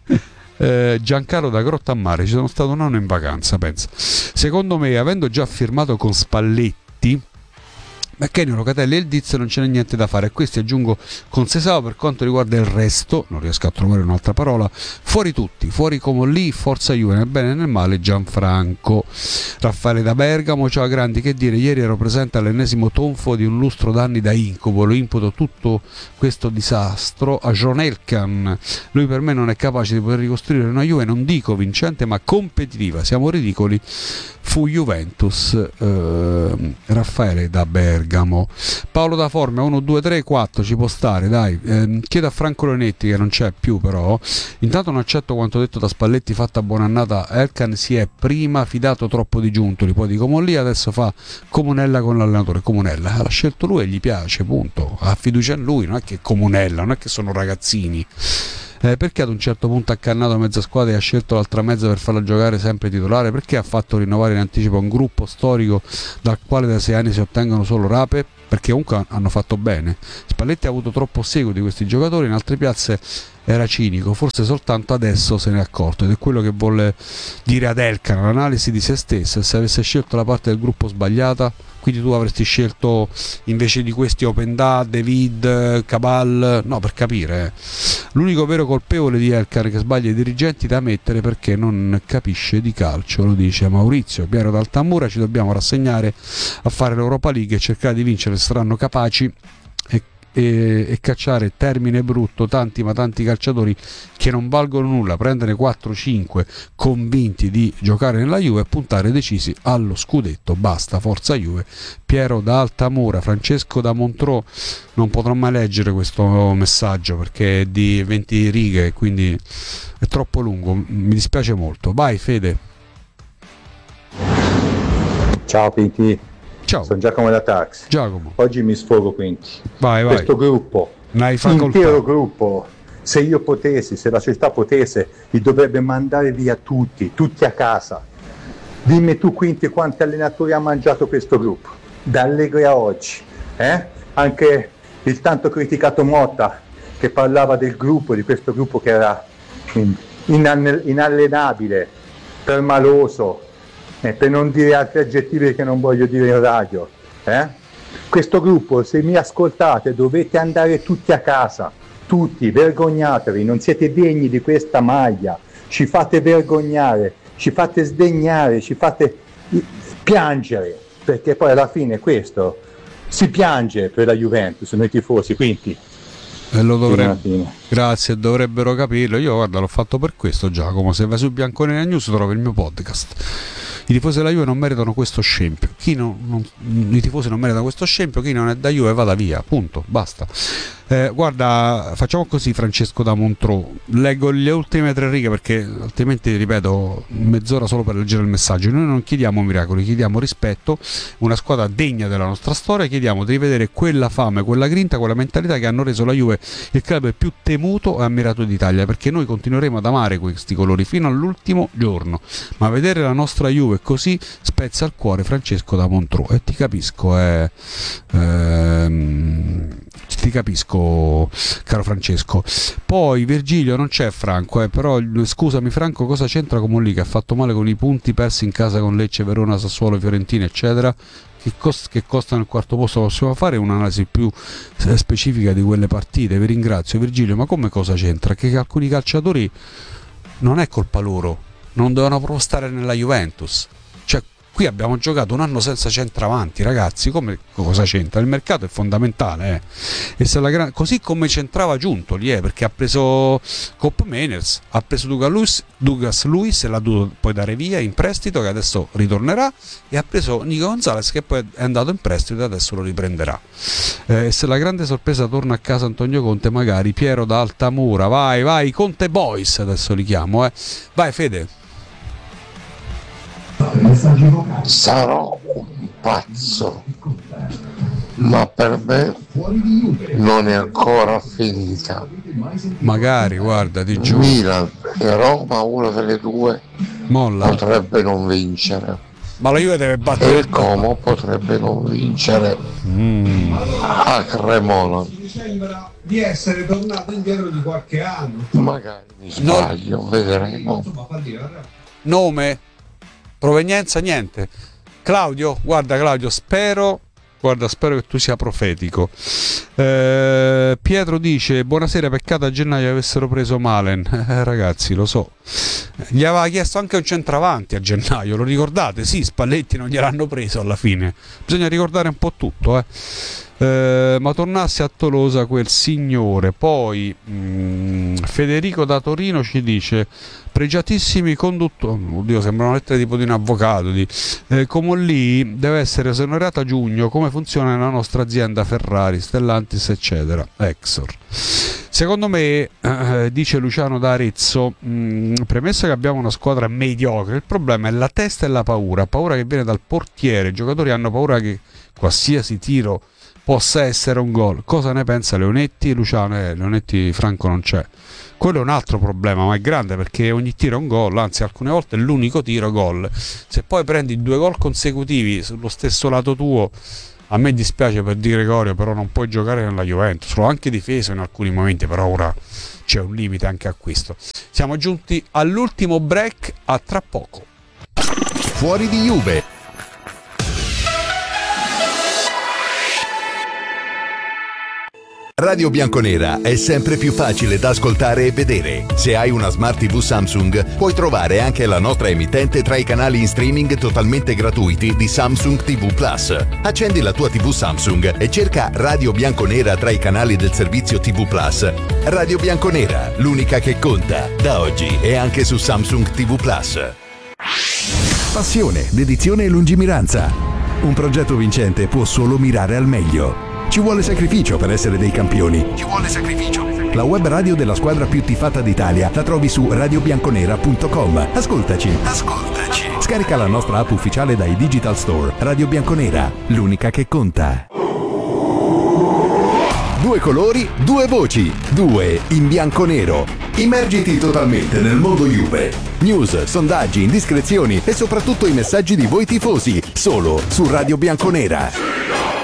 eh, Giancarlo da Grottammare, ci sono stato un anno in vacanza, pensa. Secondo me, avendo già firmato con Spalletti, McKennie, Locatelli e il Diz, non ce n'è niente da fare. A questi aggiungo con Sesao. Per quanto riguarda il resto, non riesco a trovare un'altra parola, fuori tutti, fuori come lì, forza Juve, nel bene e nel male. Gianfranco. Raffaele da Bergamo, ciao grandi, che dire, ieri ero presente all'ennesimo tonfo di un lustro d'anni da incubo, lo imputo tutto questo disastro a John Elkann. Lui per me non è capace di poter ricostruire una Juve, non dico vincente ma competitiva, siamo ridicoli. Fu Juventus. eh, Raffaele da Bergamo. Bergamo. Paolo da Forme uno, due, tre, quattro ci può stare, dai. Eh, chiedo a Franco Leonetti, che non c'è più però, intanto non accetto quanto detto da Spalletti, fatta buona annata. Elkan si è prima fidato troppo di Giuntoli, poi di Comolli, adesso fa comunella con l'allenatore. Comunella l'ha scelto lui e gli piace, punto, ha fiducia in lui, non è che comunella, non è che sono ragazzini. Eh, perché ad un certo punto ha cannato mezza squadra e ha scelto l'altra mezza per farla giocare sempre titolare? Perché ha fatto rinnovare in anticipo un gruppo storico dal quale da sei anni si ottengono solo rape? Perché comunque hanno fatto bene. Spalletti ha avuto troppo seguito di questi giocatori, in altre piazze era cinico, forse soltanto adesso se ne è accorto, ed è quello che vuole dire ad Elkan, l'analisi di se stessa. Se avesse scelto la parte del gruppo sbagliata, quindi tu avresti scelto invece di questi Openda, David, Cabal, no, per capire, eh. L'unico vero colpevole di Elkan che sbaglia i dirigenti da mettere perché non capisce di calcio, lo dice Maurizio. Piero d'Altamura, ci dobbiamo rassegnare a fare l'Europa League e cercare di vincere, saranno capaci, e E, e cacciare, termine brutto, tanti ma tanti calciatori che non valgono nulla, prendere quattro cinque convinti di giocare nella Juve e puntare decisi allo scudetto. Basta, forza Juve. Piero da Altamura. Francesco da Montreux, non potrò mai leggere questo messaggio perché è di venti righe, quindi è troppo lungo, mi dispiace molto. Vai Fede. Ciao Pinti. Ciao. Sono Giacomo da Tax. Giacomo. Oggi mi sfogo quindi. Vai, vai. Questo gruppo, intero gruppo, se io potessi, se la società potesse, li dovrebbe mandare via tutti, tutti a casa. Dimmi tu Quinti quanti allenatori ha mangiato questo gruppo, da Allegri a oggi. Eh? Anche il tanto criticato Motta, che parlava del gruppo, di questo gruppo che era in- inallenabile, permaloso, Eh, per non dire altri aggettivi che non voglio dire in radio. Eh? Questo gruppo, se mi ascoltate, dovete andare tutti a casa, tutti, vergognatevi, non siete degni di questa maglia, ci fate vergognare, ci fate sdegnare, ci fate piangere, perché poi alla fine questo si piange per la Juventus, noi tifosi, quindi E lo dovrebbe, grazie, dovrebbero capirlo. Io guarda, l'ho fatto per questo, Giacomo. Se vai su Bianconera News trovi il mio podcast. I tifosi della Juve non meritano questo scempio. Chi non, non, I tifosi non meritano questo scempio. Chi non è da Juve vada via. Punto. Basta. Eh, guarda, facciamo così, Francesco da Montreux. Leggo le ultime tre righe perché altrimenti, ripeto, mezz'ora solo per leggere il messaggio. Noi non chiediamo miracoli, chiediamo rispetto, una squadra degna della nostra storia. Chiediamo di rivedere quella fame, quella grinta, quella mentalità che hanno reso la Juve il club più temuto e ammirato d'Italia, perché noi continueremo ad amare questi colori fino all'ultimo giorno, ma vedere la nostra Juve così spezza il cuore. Francesco da Montreux. E ti capisco, eh, ehm, ti capisco, caro Francesco. Poi Virgilio, non c'è Franco, eh, però scusami Franco, cosa c'entra Comolli che ha fatto male con i punti persi in casa con Lecce, Verona, Sassuolo, Fiorentina eccetera? Che, cost- che costano il quarto posto? Possiamo fare un'analisi più specifica di quelle partite? Vi ringrazio Virgilio, ma come cosa c'entra? Che alcuni calciatori non è colpa loro, non dovevano proprio stare nella Juventus. Cioè, qui abbiamo giocato un anno senza centravanti, ragazzi. Come cosa c'entra? Il mercato è fondamentale, eh. E se la gran... così come c'entrava Giuntoli, eh, perché ha preso Cop Meiners, ha preso Douglas, Douglas Luiz e l'ha dovuto poi dare via in prestito, che adesso ritornerà, e ha preso Nico Gonzalez, che poi è andato in prestito e adesso lo riprenderà. Eh, e se la grande sorpresa torna a casa Antonio Conte, magari Piero da Altamura. Vai, vai, Conte Boys, adesso li chiamo, eh. Vai Fede. Sarò un pazzo, ma per me non è ancora finita. Magari, guarda, ti giuro. Milan e Roma, una delle due, molla, potrebbe non vincere. Ma la Juve deve battere. E il Como potrebbe non vincere mm. a Cremona. Sembra di essere tornato indietro di qualche anno. Magari mi sbaglio, no. Vedremo. Nome? Provenienza? Niente. Claudio, guarda Claudio, spero, guarda, spero che tu sia profetico. Eh, Pietro dice: buonasera, peccato a gennaio avessero preso Malen. Eh, ragazzi, lo so. Gli aveva chiesto anche un centravanti a gennaio, lo ricordate? Sì, Spalletti non gliel'hanno preso alla fine. Bisogna ricordare un po' tutto, eh. Eh, ma tornasse a Tolosa quel signore. Poi mh, Federico da Torino ci dice: pregiatissimi conduttori, oddio, sembra una lettera tipo di un avvocato, di eh, Comolli deve essere esonerato a giugno, come funziona nella nostra azienda Ferrari, Stellantis eccetera. Exor. Secondo me, eh, dice Luciano da Arezzo, mh, premesso che abbiamo una squadra mediocre, il problema è la testa e la paura, paura che viene dal portiere. I giocatori hanno paura che qualsiasi tiro possa essere un gol. Cosa ne pensa Leonetti? Luciano, eh, Leonetti Franco non c'è. Quello è un altro problema, ma è grande, perché ogni tiro è un gol, anzi alcune volte è l'unico tiro gol. Se poi prendi due gol consecutivi sullo stesso lato tuo, a me dispiace per Di Gregorio, però non puoi giocare nella Juventus. L'ho anche difeso in alcuni momenti, però ora c'è un limite anche a questo. Siamo giunti all'ultimo break, a tra poco. Fuori di Juve. Radio Bianconera è sempre più facile da ascoltare e vedere. Se hai una Smart tivù Samsung, puoi trovare anche la nostra emittente tra i canali in streaming totalmente gratuiti di Samsung tivù Plus. Accendi la tua tivù Samsung e cerca Radio Bianconera tra i canali del servizio tivù Plus. Radio Bianconera, l'unica che conta, da oggi e anche su Samsung tivù Plus. Passione, dedizione e lungimiranza. Un progetto vincente può solo mirare al meglio. Ci vuole sacrificio per essere dei campioni. Ci vuole sacrificio. La web radio della squadra più tifata d'Italia la trovi su radio bianconera punto com. Ascoltaci. Ascoltaci. Scarica la nostra app ufficiale dai Digital Store. Radio Bianconera, l'unica che conta. Due colori, due voci, due in bianconero. Immergiti totalmente nel mondo Juve. News, sondaggi, indiscrezioni e soprattutto i messaggi di voi tifosi. Solo su Radio Bianconera.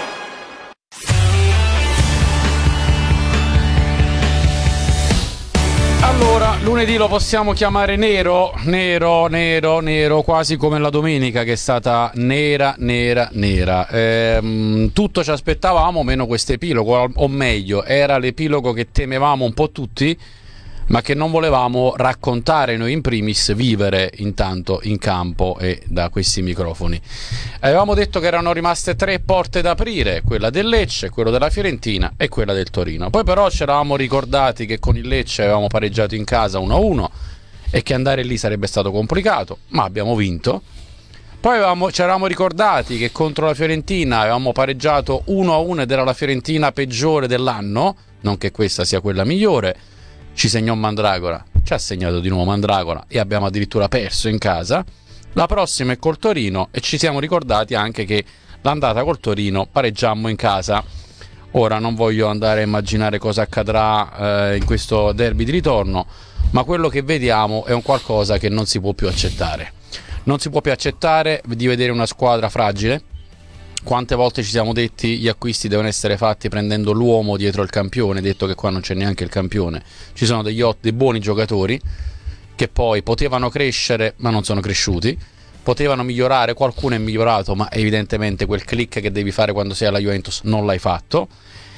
Allora, lunedì lo possiamo chiamare nero, nero, nero, nero, quasi come la domenica che è stata nera, nera, nera. Ehm, tutto ci aspettavamo, meno questo epilogo, o meglio, era l'epilogo che temevamo un po' tutti, ma che non volevamo raccontare noi in primis, vivere intanto in campo e da questi microfoni. Avevamo detto che erano rimaste tre porte da aprire, quella del Lecce, quello della Fiorentina e quella del Torino. Poi però ci eravamo ricordati che con il Lecce avevamo pareggiato in casa uno a uno e che andare lì sarebbe stato complicato, ma abbiamo vinto. Poi avevamo, ci eravamo ricordati che contro la Fiorentina avevamo pareggiato uno a uno ed era la Fiorentina peggiore dell'anno, non che questa sia quella migliore. Ci segnò Mandragora, ci ha segnato di nuovo Mandragora e abbiamo addirittura perso in casa. La prossima è col Torino e ci siamo ricordati anche che l'andata col Torino pareggiammo in casa. Ora non voglio andare a immaginare cosa accadrà eh, in questo derby di ritorno, ma quello che vediamo è un qualcosa che non si può più accettare. Non si può più accettare di vedere una squadra fragile. Quante volte ci siamo detti gli acquisti devono essere fatti prendendo l'uomo dietro il campione, detto che qua non c'è neanche il campione. Ci sono degli, ot- dei buoni giocatori che poi potevano crescere ma non sono cresciuti, potevano migliorare, qualcuno è migliorato, ma evidentemente quel click che devi fare quando sei alla Juventus non l'hai fatto.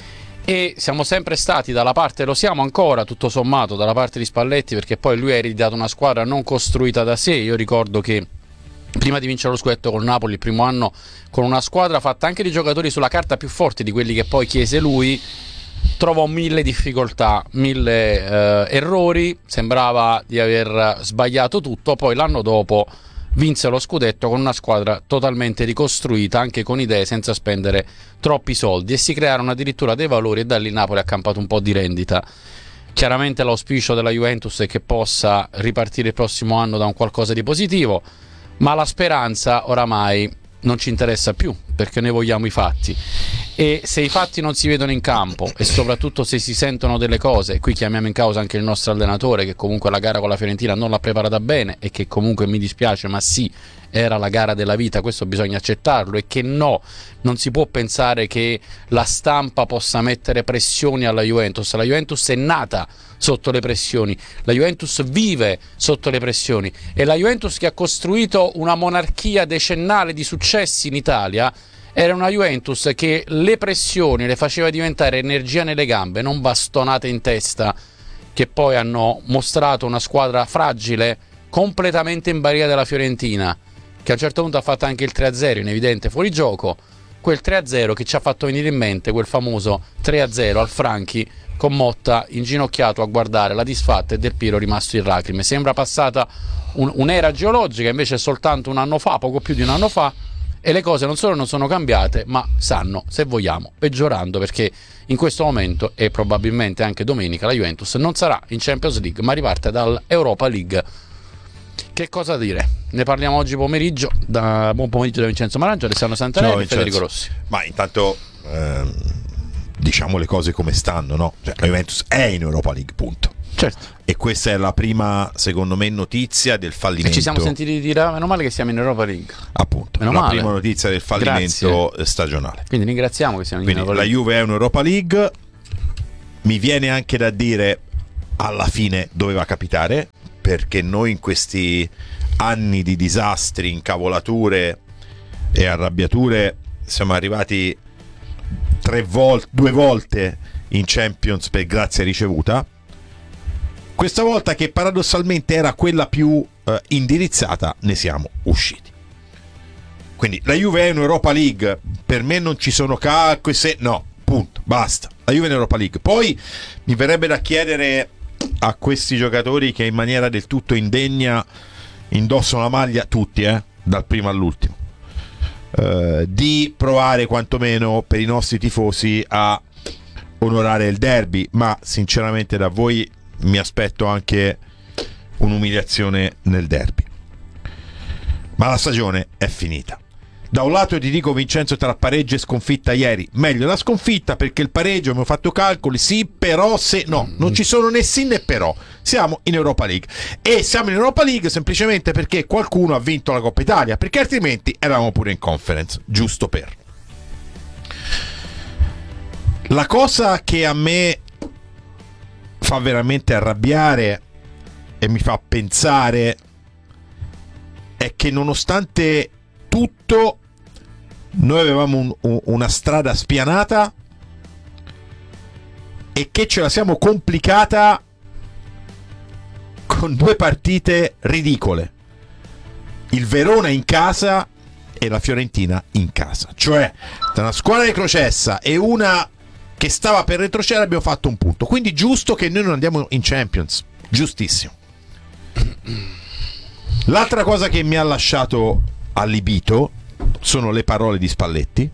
E siamo sempre stati dalla parte, lo siamo ancora tutto sommato, dalla parte di Spalletti, perché poi lui ha ereditato una squadra non costruita da sé. Io ricordo che prima di vincere lo scudetto col Napoli, il primo anno, con una squadra fatta anche di giocatori sulla carta più forti di quelli che poi chiese lui, trovò mille difficoltà, mille eh, errori, sembrava di aver sbagliato tutto. Poi l'anno dopo vinse lo scudetto con una squadra totalmente ricostruita, anche con idee, senza spendere troppi soldi, e si crearono addirittura dei valori, e da lì Napoli ha campato un po' di rendita. Chiaramente l'auspicio della Juventus è che possa ripartire il prossimo anno da un qualcosa di positivo, ma la speranza oramai non ci interessa più, perché noi vogliamo i fatti, e se i fatti non si vedono in campo e soprattutto se si sentono delle cose, e qui chiamiamo in causa anche il nostro allenatore, che comunque la gara con la Fiorentina non l'ha preparata bene e che comunque mi dispiace, ma sì, era la gara della vita, questo bisogna accettarlo, e che no, non si può pensare che la stampa possa mettere pressioni alla Juventus. La Juventus è nata sotto le pressioni, la Juventus vive sotto le pressioni, e la Juventus che ha costruito una monarchia decennale di successi in Italia era una Juventus che le pressioni le faceva diventare energia nelle gambe, non bastonate in testa, che poi hanno mostrato una squadra fragile completamente in balia della Fiorentina, che a un certo punto ha fatto anche il tre a zero in evidente fuorigioco, quel tre a zero che ci ha fatto venire in mente quel famoso tre a zero al Franchi con Motta inginocchiato a guardare la disfatta e Del Piero rimasto in lacrime. Sembra passata un, un'era geologica, invece è soltanto un anno fa, poco più di un anno fa, e le cose non solo non sono cambiate, ma stanno, se vogliamo, peggiorando, perché in questo momento e probabilmente anche domenica la Juventus non sarà in Champions League ma riparte dall'Europa League. Che cosa dire? Ne parliamo oggi pomeriggio. Da, buon pomeriggio da Vincenzo Marangio, Alessandro Santarelli e Federico Rossi. Ma intanto ehm, diciamo le cose come stanno, no? Cioè, la Juventus è in Europa League, punto. Certo. E questa è la prima, secondo me, notizia del fallimento. E ci siamo sentiti dire, ah, meno male che siamo in Europa League. Appunto, meno la male. prima notizia del fallimento Grazie. stagionale. Quindi ringraziamo che siamo in Quindi Europa League. la Juve è un'Europa League. Mi viene anche da dire, alla fine doveva capitare, perché noi in questi anni di disastri, incavolature e arrabbiature siamo arrivati tre volte, due volte in Champions per grazia ricevuta. Questa volta, che paradossalmente era quella più eh, indirizzata, ne siamo usciti. Quindi la Juve è un'Europa League, per me non ci sono calcoli, se no, punto, basta. La Juve è un'Europa League. Poi mi verrebbe da chiedere a questi giocatori che in maniera del tutto indegna indossano la maglia, tutti, eh, dal primo all'ultimo, eh, di provare quantomeno per i nostri tifosi a onorare il derby, ma sinceramente da voi mi aspetto anche un'umiliazione nel derby. Ma la stagione è finita. Da un lato ti dico, Vincenzo, tra pareggio e sconfitta ieri, meglio la sconfitta, perché il pareggio, abbiamo fatto calcoli, sì, però se no, non ci sono né sì né però. Siamo in Europa League, e siamo in Europa League semplicemente perché qualcuno ha vinto la Coppa Italia, perché altrimenti eravamo pure in Conference, giusto per. La cosa che a me fa veramente arrabbiare e mi fa pensare è che nonostante tutto noi avevamo un, un, una strada spianata e che ce la siamo complicata con due partite ridicole, il Verona in casa e la Fiorentina in casa, cioè tra una squadra di crocessa e una che stava per retrocedere abbiamo fatto un punto, quindi giusto che noi non andiamo in Champions, giustissimo. L'altra cosa che mi ha lasciato allibito sono le parole di Spalletti,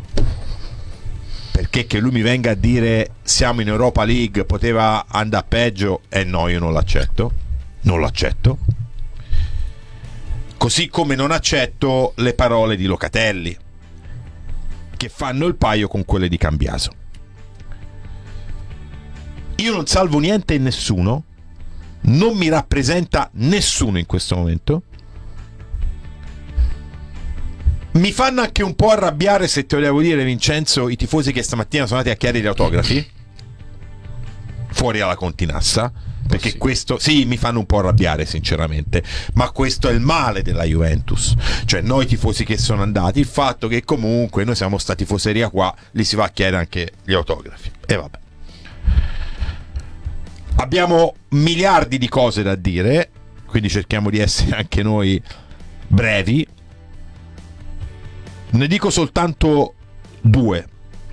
perché che lui mi venga a dire siamo in Europa League, poteva andare peggio, e eh no, io non l'accetto, non l'accetto. Così come non accetto le parole di Locatelli, che fanno il paio con quelle di Cambiaso. Io non salvo niente e nessuno, non mi rappresenta nessuno in questo momento. Mi fanno anche un po' arrabbiare, se te lo devo dire, Vincenzo, i tifosi che stamattina sono andati a chiedere gli autografi fuori alla Continassa, perché oh sì. questo sì, mi fanno un po' arrabbiare sinceramente, ma questo è il male della Juventus, cioè noi tifosi che sono andati, il fatto che comunque noi siamo stati tifoseria qua, li si va a chiedere anche gli autografi, e vabbè. Abbiamo miliardi di cose da dire, quindi cerchiamo di essere anche noi brevi. Ne dico soltanto due.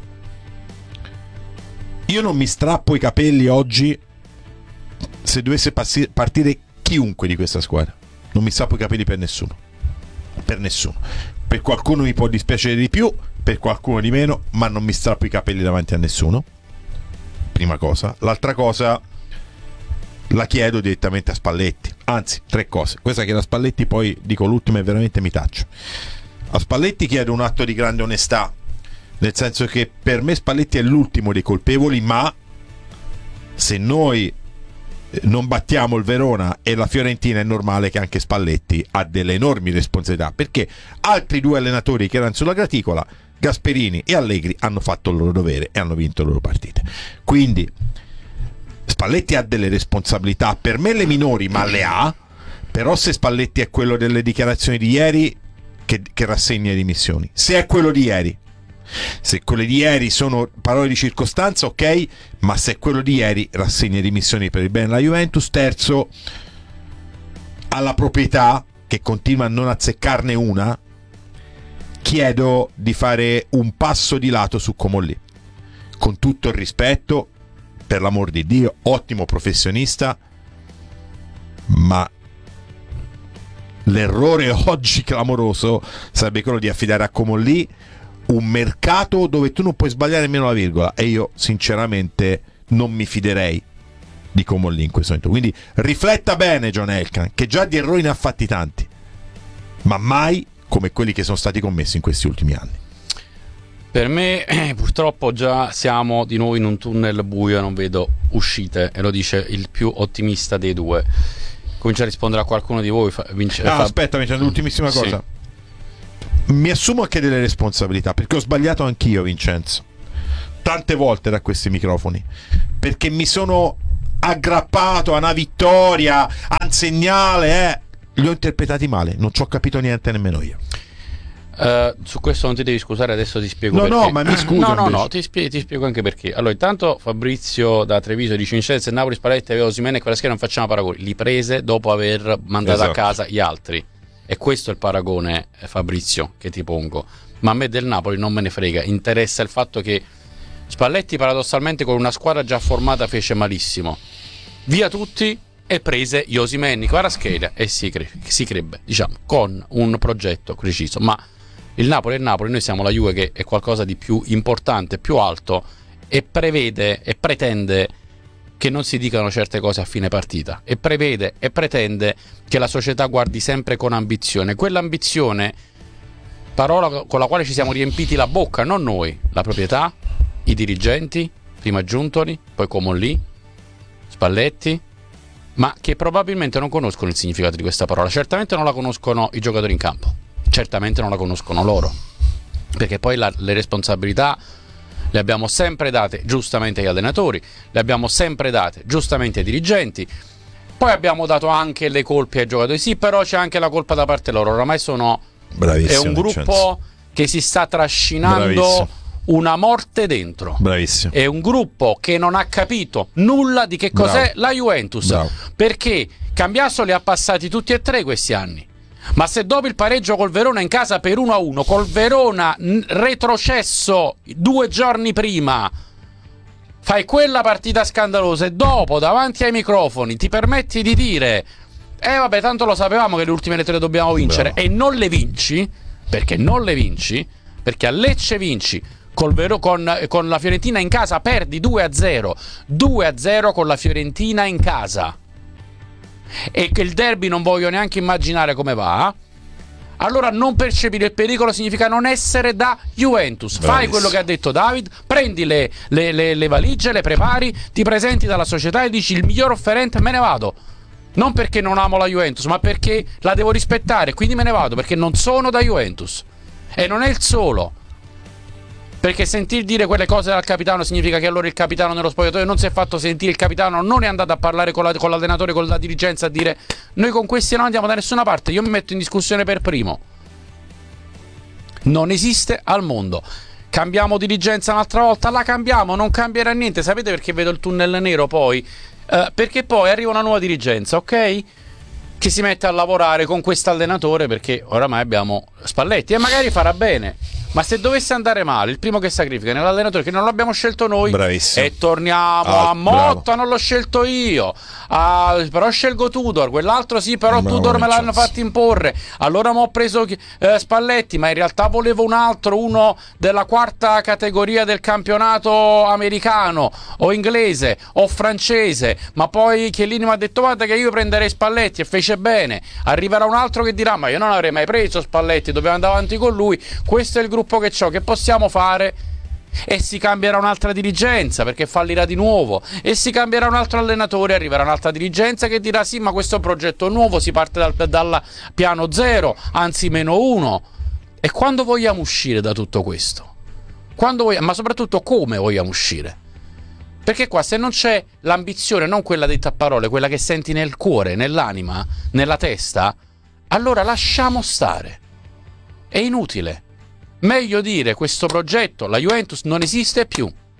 Io non mi strappo i capelli oggi se dovesse passi- partire chiunque di questa squadra. Non mi strappo i capelli per nessuno. Per nessuno. Per qualcuno mi può dispiacere di più, per qualcuno di meno, ma non mi strappo i capelli davanti a nessuno. Prima cosa. L'altra cosa la chiedo direttamente a Spalletti. Anzi, tre cose. Questa che da Spalletti, poi dico l'ultima e veramente mi taccio. A Spalletti chiedo un atto di grande onestà, nel senso che per me Spalletti è l'ultimo dei colpevoli, ma se noi non battiamo il Verona e la Fiorentina è normale che anche Spalletti ha delle enormi responsabilità, perché altri due allenatori che erano sulla graticola, Gasperini e Allegri, hanno fatto il loro dovere e hanno vinto le loro partite. Quindi Spalletti ha delle responsabilità, per me le minori, ma le ha. Però se Spalletti è quello delle dichiarazioni di ieri, che, che rassegna le dimissioni. Se è quello di ieri, se quelle di ieri sono parole di circostanza, ok, ma se è quello di ieri, rassegna le dimissioni per il bene della Juventus. Terzo, alla proprietà, che continua a non azzeccarne una, chiedo di fare un passo di lato su Comolli, con tutto il rispetto, per l'amor di Dio, ottimo professionista, ma l'errore oggi clamoroso sarebbe quello di affidare a Comolli un mercato dove tu non puoi sbagliare nemmeno la virgola, e io sinceramente non mi fiderei di Comolli in questo momento. Quindi rifletta bene John Elkann, che già di errori ne ha fatti tanti, ma mai come quelli che sono stati commessi in questi ultimi anni. Per me eh, purtroppo già siamo di nuovo in un tunnel buio, non vedo uscite, e lo dice il più ottimista dei due. Comincia a rispondere a qualcuno di voi. Fa, vince, no, fa... aspetta, mi c'è l'ultimissima cosa. Sì. Mi assumo anche delle responsabilità, perché ho sbagliato anch'io, Vincenzo, tante volte da questi microfoni, perché mi sono aggrappato a una vittoria, a un segnale, eh. li ho interpretati male, non ci ho capito niente nemmeno io. Uh, su questo non ti devi scusare, adesso ti spiego no, perché. No, ma mi scuso. No, no, no, ti spiego, ti spiego anche perché. Allora, intanto Fabrizio da Treviso dice: Vincenzo, Napoli, Spalletti, aveva Osimhen e quella scheda non facciamo paragoni. Li prese dopo aver mandato esatto. a casa gli altri. E questo è il paragone, Fabrizio, che ti pongo. Ma a me del Napoli non me ne frega. Interessa il fatto che Spalletti, paradossalmente, con una squadra già formata, fece malissimo. Via tutti e prese Osimhen, Kvaratskhelia e si, cre- si crebbe, diciamo, con un progetto preciso. Ma il Napoli è il Napoli, noi siamo la Juve, che è qualcosa di più importante, più alto, e prevede e pretende che non si dicano certe cose a fine partita, e prevede e pretende che la società guardi sempre con ambizione. Quell'ambizione, parola con la quale ci siamo riempiti la bocca, non noi, la proprietà, i dirigenti, prima Giuntoli, poi Comolli, Spalletti, ma che probabilmente non conoscono il significato di questa parola. Certamente non la conoscono i giocatori in campo, certamente non la conoscono loro, perché poi la, le responsabilità le abbiamo sempre date giustamente agli allenatori, le abbiamo sempre date giustamente ai dirigenti, poi abbiamo dato anche le colpe ai giocatori, sì, però c'è anche la colpa da parte loro. Oramai sono Bravissimo, è un gruppo Vincenzo. che si sta trascinando Bravissimo. una morte dentro. Bravissimo. È un gruppo che non ha capito nulla di che cos'è Bravo. la Juventus. Bravo. Perché Cambiasso li ha passati tutti e tre questi anni. Ma se dopo il pareggio col Verona in casa per uno a uno, col Verona n- retrocesso due giorni prima, fai quella partita scandalosa e dopo davanti ai microfoni ti permetti di dire eh vabbè, tanto lo sapevamo che le ultime le tre dobbiamo vincere, Bravo. e non le vinci, perché non le vinci, perché a Lecce vinci, col Vero, con, con la Fiorentina in casa perdi due a zero, due a zero con la Fiorentina in casa, e che il derby non voglio neanche immaginare come va. Allora non percepire il pericolo significa non essere da Juventus. Bravissimo. Fai quello che ha detto David, prendi le, le, le, le valigie, le prepari, ti presenti dalla società e dici: il miglior offerente, me ne vado. Non perché non amo la Juventus, ma perché la devo rispettare, quindi me ne vado, perché non sono da Juventus. E non è il solo, perché sentir dire quelle cose dal capitano significa che allora il capitano nello spogliatoio non si è fatto sentire, il capitano non è andato a parlare con, la, con l'allenatore, con la dirigenza, a dire: noi con questi non andiamo da nessuna parte, io mi metto in discussione per primo. Non esiste al mondo. Cambiamo dirigenza un'altra volta, la cambiamo, non cambierà niente. Sapete perché vedo il tunnel nero poi? Uh, perché poi arriva una nuova dirigenza, ok? Che si mette a lavorare con quest'allenatore, perché oramai abbiamo Spalletti e magari farà bene. Ma se dovesse andare male, il primo che sacrifica è l'allenatore, che non l'abbiamo scelto noi. Bravissimo. E torniamo ah, a Motta, bravo. Non l'ho scelto io. Ah, però scelgo Tudor, quell'altro sì, però bravo, Tudor me l'hanno fatto imporre. Allora mi ho preso eh, Spalletti, ma in realtà volevo un altro, uno della quarta categoria del campionato americano o inglese o francese. Ma poi Chiellini mi ha detto: guarda che io prenderei Spalletti, e fece bene. Arriverà un altro che dirà: ma io non avrei mai preso Spalletti, dobbiamo andare avanti con lui. Questo è il gruppo che c'ho, che possiamo fare? E si cambierà un'altra dirigenza, perché fallirà di nuovo, e si cambierà un altro allenatore, arriverà un'altra dirigenza che dirà: sì, ma questo è un progetto nuovo, si parte dal, dal piano zero, anzi meno uno. E quando vogliamo uscire da tutto questo? Quando vogliamo, ma soprattutto come vogliamo uscire? Perché qua, se non c'è l'ambizione, non quella detta a parole, quella che senti nel cuore, nell'anima, nella testa, allora lasciamo stare. È inutile. Meglio dire: questo progetto, la Juventus non esiste più.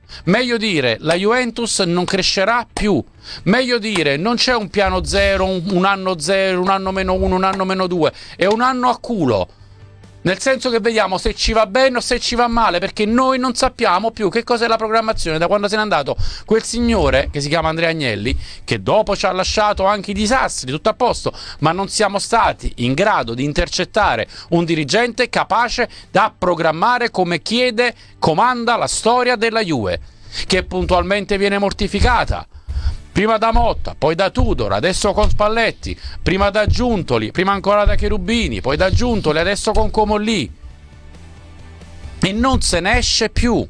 Meglio dire la Juventus non crescerà più. Meglio dire non c'è un piano zero, un, un anno zero, un anno meno uno, un anno meno due. È un anno a culo. Nel senso che vediamo se ci va bene o se ci va male, perché noi non sappiamo più che cos'è la programmazione da quando se n'è andato quel signore che si chiama Andrea Agnelli, che dopo ci ha lasciato anche i disastri, tutto a posto, ma non siamo stati in grado di intercettare un dirigente capace da programmare come chiede, comanda la storia della Juve, che puntualmente viene mortificata. Prima da Motta, poi da Tudor, adesso con Spalletti, prima da Giuntoli, prima ancora da Cherubini, poi da Giuntoli, adesso con Comolli. E non se ne esce più.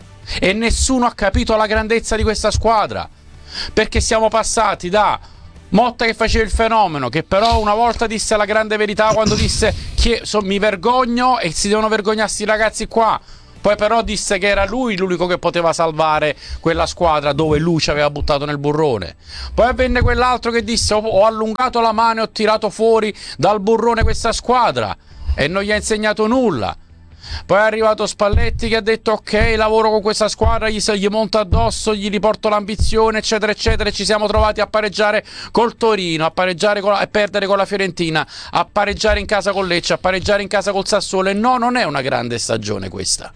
E nessuno ha capito la grandezza di questa squadra. Perché siamo passati da Motta che faceva il fenomeno, che però una volta disse la grande verità quando disse che so, mi vergogno e si devono vergognare sti ragazzi qua. Poi però disse che era lui l'unico che poteva salvare quella squadra dove lui ci aveva buttato nel burrone. Poi avvenne quell'altro che disse ho, ho allungato la mano e ho tirato fuori dal burrone questa squadra e non gli ha insegnato nulla. Poi è arrivato Spalletti che ha detto ok, lavoro con questa squadra, gli, gli monto addosso, gli riporto l'ambizione eccetera eccetera, e ci siamo trovati a pareggiare col Torino, a pareggiare con la, a perdere con la Fiorentina, a pareggiare in casa con Lecce, a pareggiare in casa col Sassuolo. E no, non è una grande stagione questa.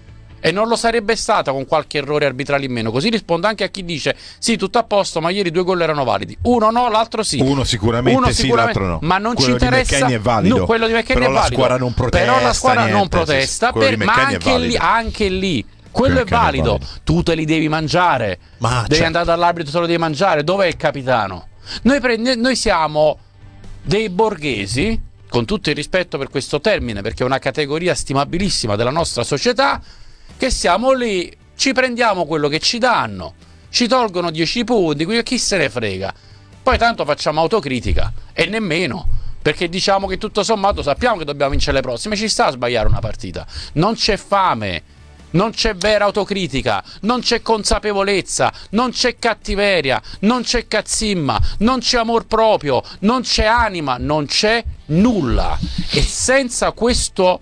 E non lo sarebbe stata con qualche errore arbitrale in meno. Così rispondo anche a chi dice sì, tutto a posto, ma ieri due gol erano validi. Uno no, l'altro sì. Uno sicuramente, Uno sì, sicuramente l'altro no. Ma non quello ci interessa. Di McKennie è valido. No, quello di McKennie però è valido. La squadra non protesta, però la squadra niente, non protesta, sì, per, ma anche lì, anche lì quello è valido. è valido. Tu te li devi mangiare. Ma devi cioè... andare dall'arbitro, te lo devi mangiare. Dov'è il capitano? Noi, prende, noi siamo dei borghesi, con tutto il rispetto per questo termine, perché è una categoria stimabilissima della nostra società, che siamo lì, ci prendiamo quello che ci danno, ci tolgono dieci punti, chi se ne frega. Poi tanto facciamo autocritica, e nemmeno, perché diciamo che tutto sommato sappiamo che dobbiamo vincere le prossime, ci sta a sbagliare una partita. Non c'è fame, non c'è vera autocritica, non c'è consapevolezza, non c'è cattiveria, non c'è cazzimma, non c'è amor proprio, non c'è anima, non c'è nulla. E senza questo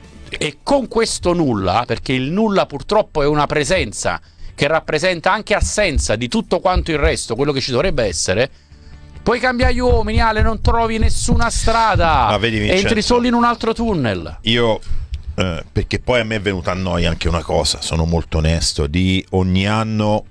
e con questo nulla, perché il nulla purtroppo è una presenza che rappresenta anche assenza di tutto quanto il resto, quello che ci dovrebbe essere, puoi cambiare gli uomini, Ale, non trovi nessuna strada. Ma vedi, Vincenzo, entri solo in un altro tunnel. Io eh, perché poi a me è venuta a noia anche una cosa, sono molto onesto, di ogni anno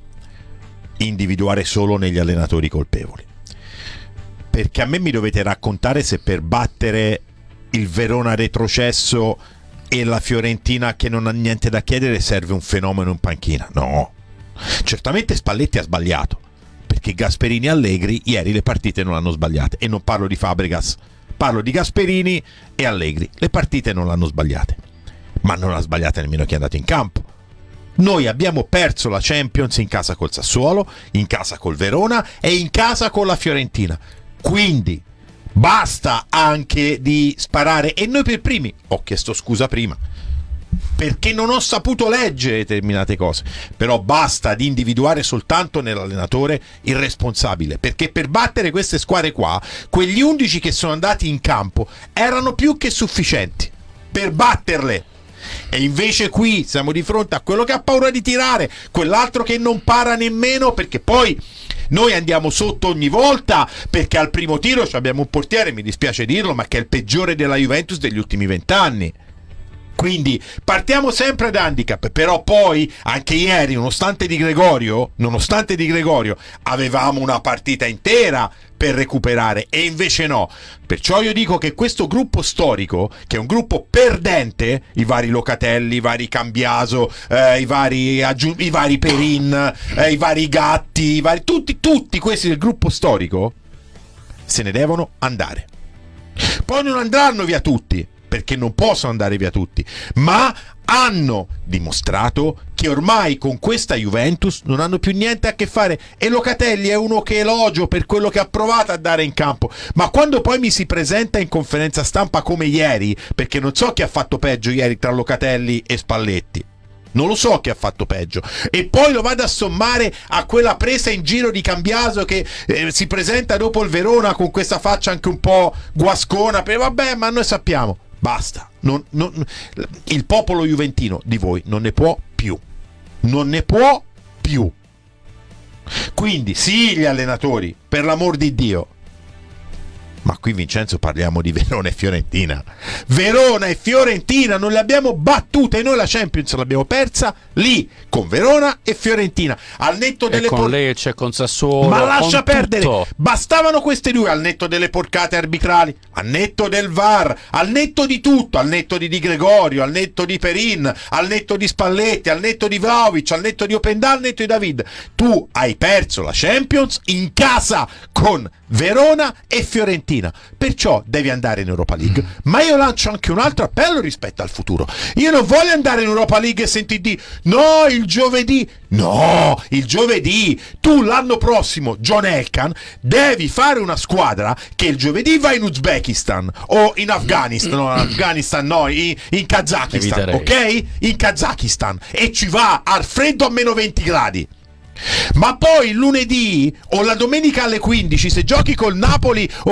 individuare solo negli allenatori colpevoli, perché a me mi dovete raccontare se per battere il Verona retrocesso e la Fiorentina che non ha niente da chiedere serve un fenomeno in panchina. No, certamente Spalletti ha sbagliato, perché Gasperini e Allegri ieri le partite non l'hanno sbagliate, e non parlo di Fabregas, parlo di Gasperini e Allegri. Le partite non l'hanno sbagliate, ma non l'ha sbagliata nemmeno chi è andato in campo. Noi abbiamo perso la Champions in casa col Sassuolo, in casa col Verona e in casa con la Fiorentina. Quindi basta anche di sparare, e noi per primi, ho chiesto scusa prima perché non ho saputo leggere determinate cose, però basta di individuare soltanto nell'allenatore il responsabile, perché per battere queste squadre qua, quegli undici che sono andati in campo erano più che sufficienti per batterle. E invece qui siamo di fronte a quello che ha paura di tirare, quell'altro che non para nemmeno, perché poi noi andiamo sotto ogni volta, perché al primo tiro abbiamo un portiere, mi dispiace dirlo, ma che è il peggiore della Juventus degli ultimi vent'anni. Quindi partiamo sempre da handicap, però poi anche ieri, nonostante Di Gregorio, nonostante Di Gregorio, avevamo una partita intera per recuperare, e invece no. Perciò io dico che questo gruppo storico, che è un gruppo perdente, i vari Locatelli, i vari Cambiaso, eh, i vari aggiun- i vari Perin, eh, i vari Gatti, i vari, tutti, tutti questi del gruppo storico se ne devono andare. Poi non andranno via tutti, perché non possono andare via tutti, ma hanno dimostrato che ormai con questa Juventus non hanno più niente a che fare. E Locatelli è uno che elogio per quello che ha provato a dare in campo, ma quando poi mi si presenta in conferenza stampa come ieri, perché non so chi ha fatto peggio ieri tra Locatelli e Spalletti, non lo so chi ha fatto peggio, e poi lo vado a sommare a quella presa in giro di Cambiaso che eh, si presenta dopo il Verona con questa faccia anche un po' guascona, per vabbè, ma noi sappiamo. Basta, non, non, il popolo juventino di voi non ne può più, non ne può più. Quindi sì, gli allenatori, per l'amor di Dio. Ma qui, Vincenzo, parliamo di Verona e Fiorentina. Verona e Fiorentina non le abbiamo battute, e noi la Champions l'abbiamo persa lì con Verona e Fiorentina. Al netto delle e con por- Lecce, con Sassuolo. Ma lascia con perdere. tutto. Bastavano queste due, al netto delle porcate arbitrali, al netto del V A R, al netto di tutto, al netto di Di Gregorio, al netto di Perin, al netto di Spalletti, al netto di Vlahovic, al netto di Opendal, al netto di David. Tu hai perso la Champions in casa con Verona e Fiorentina, perciò devi andare in Europa League. Ma io lancio anche un altro appello rispetto al futuro. Io non voglio andare in Europa League e sentire di no, il giovedì. No, il giovedì tu l'anno prossimo, John Elkann, devi fare una squadra che il giovedì va in Uzbekistan o in Afghanistan, no, in Afghanistan no, in, in Kazakistan, ok? In Kazakistan, e ci va al freddo a meno venti gradi. Ma poi il lunedì o la domenica alle quindici, se giochi col Napoli o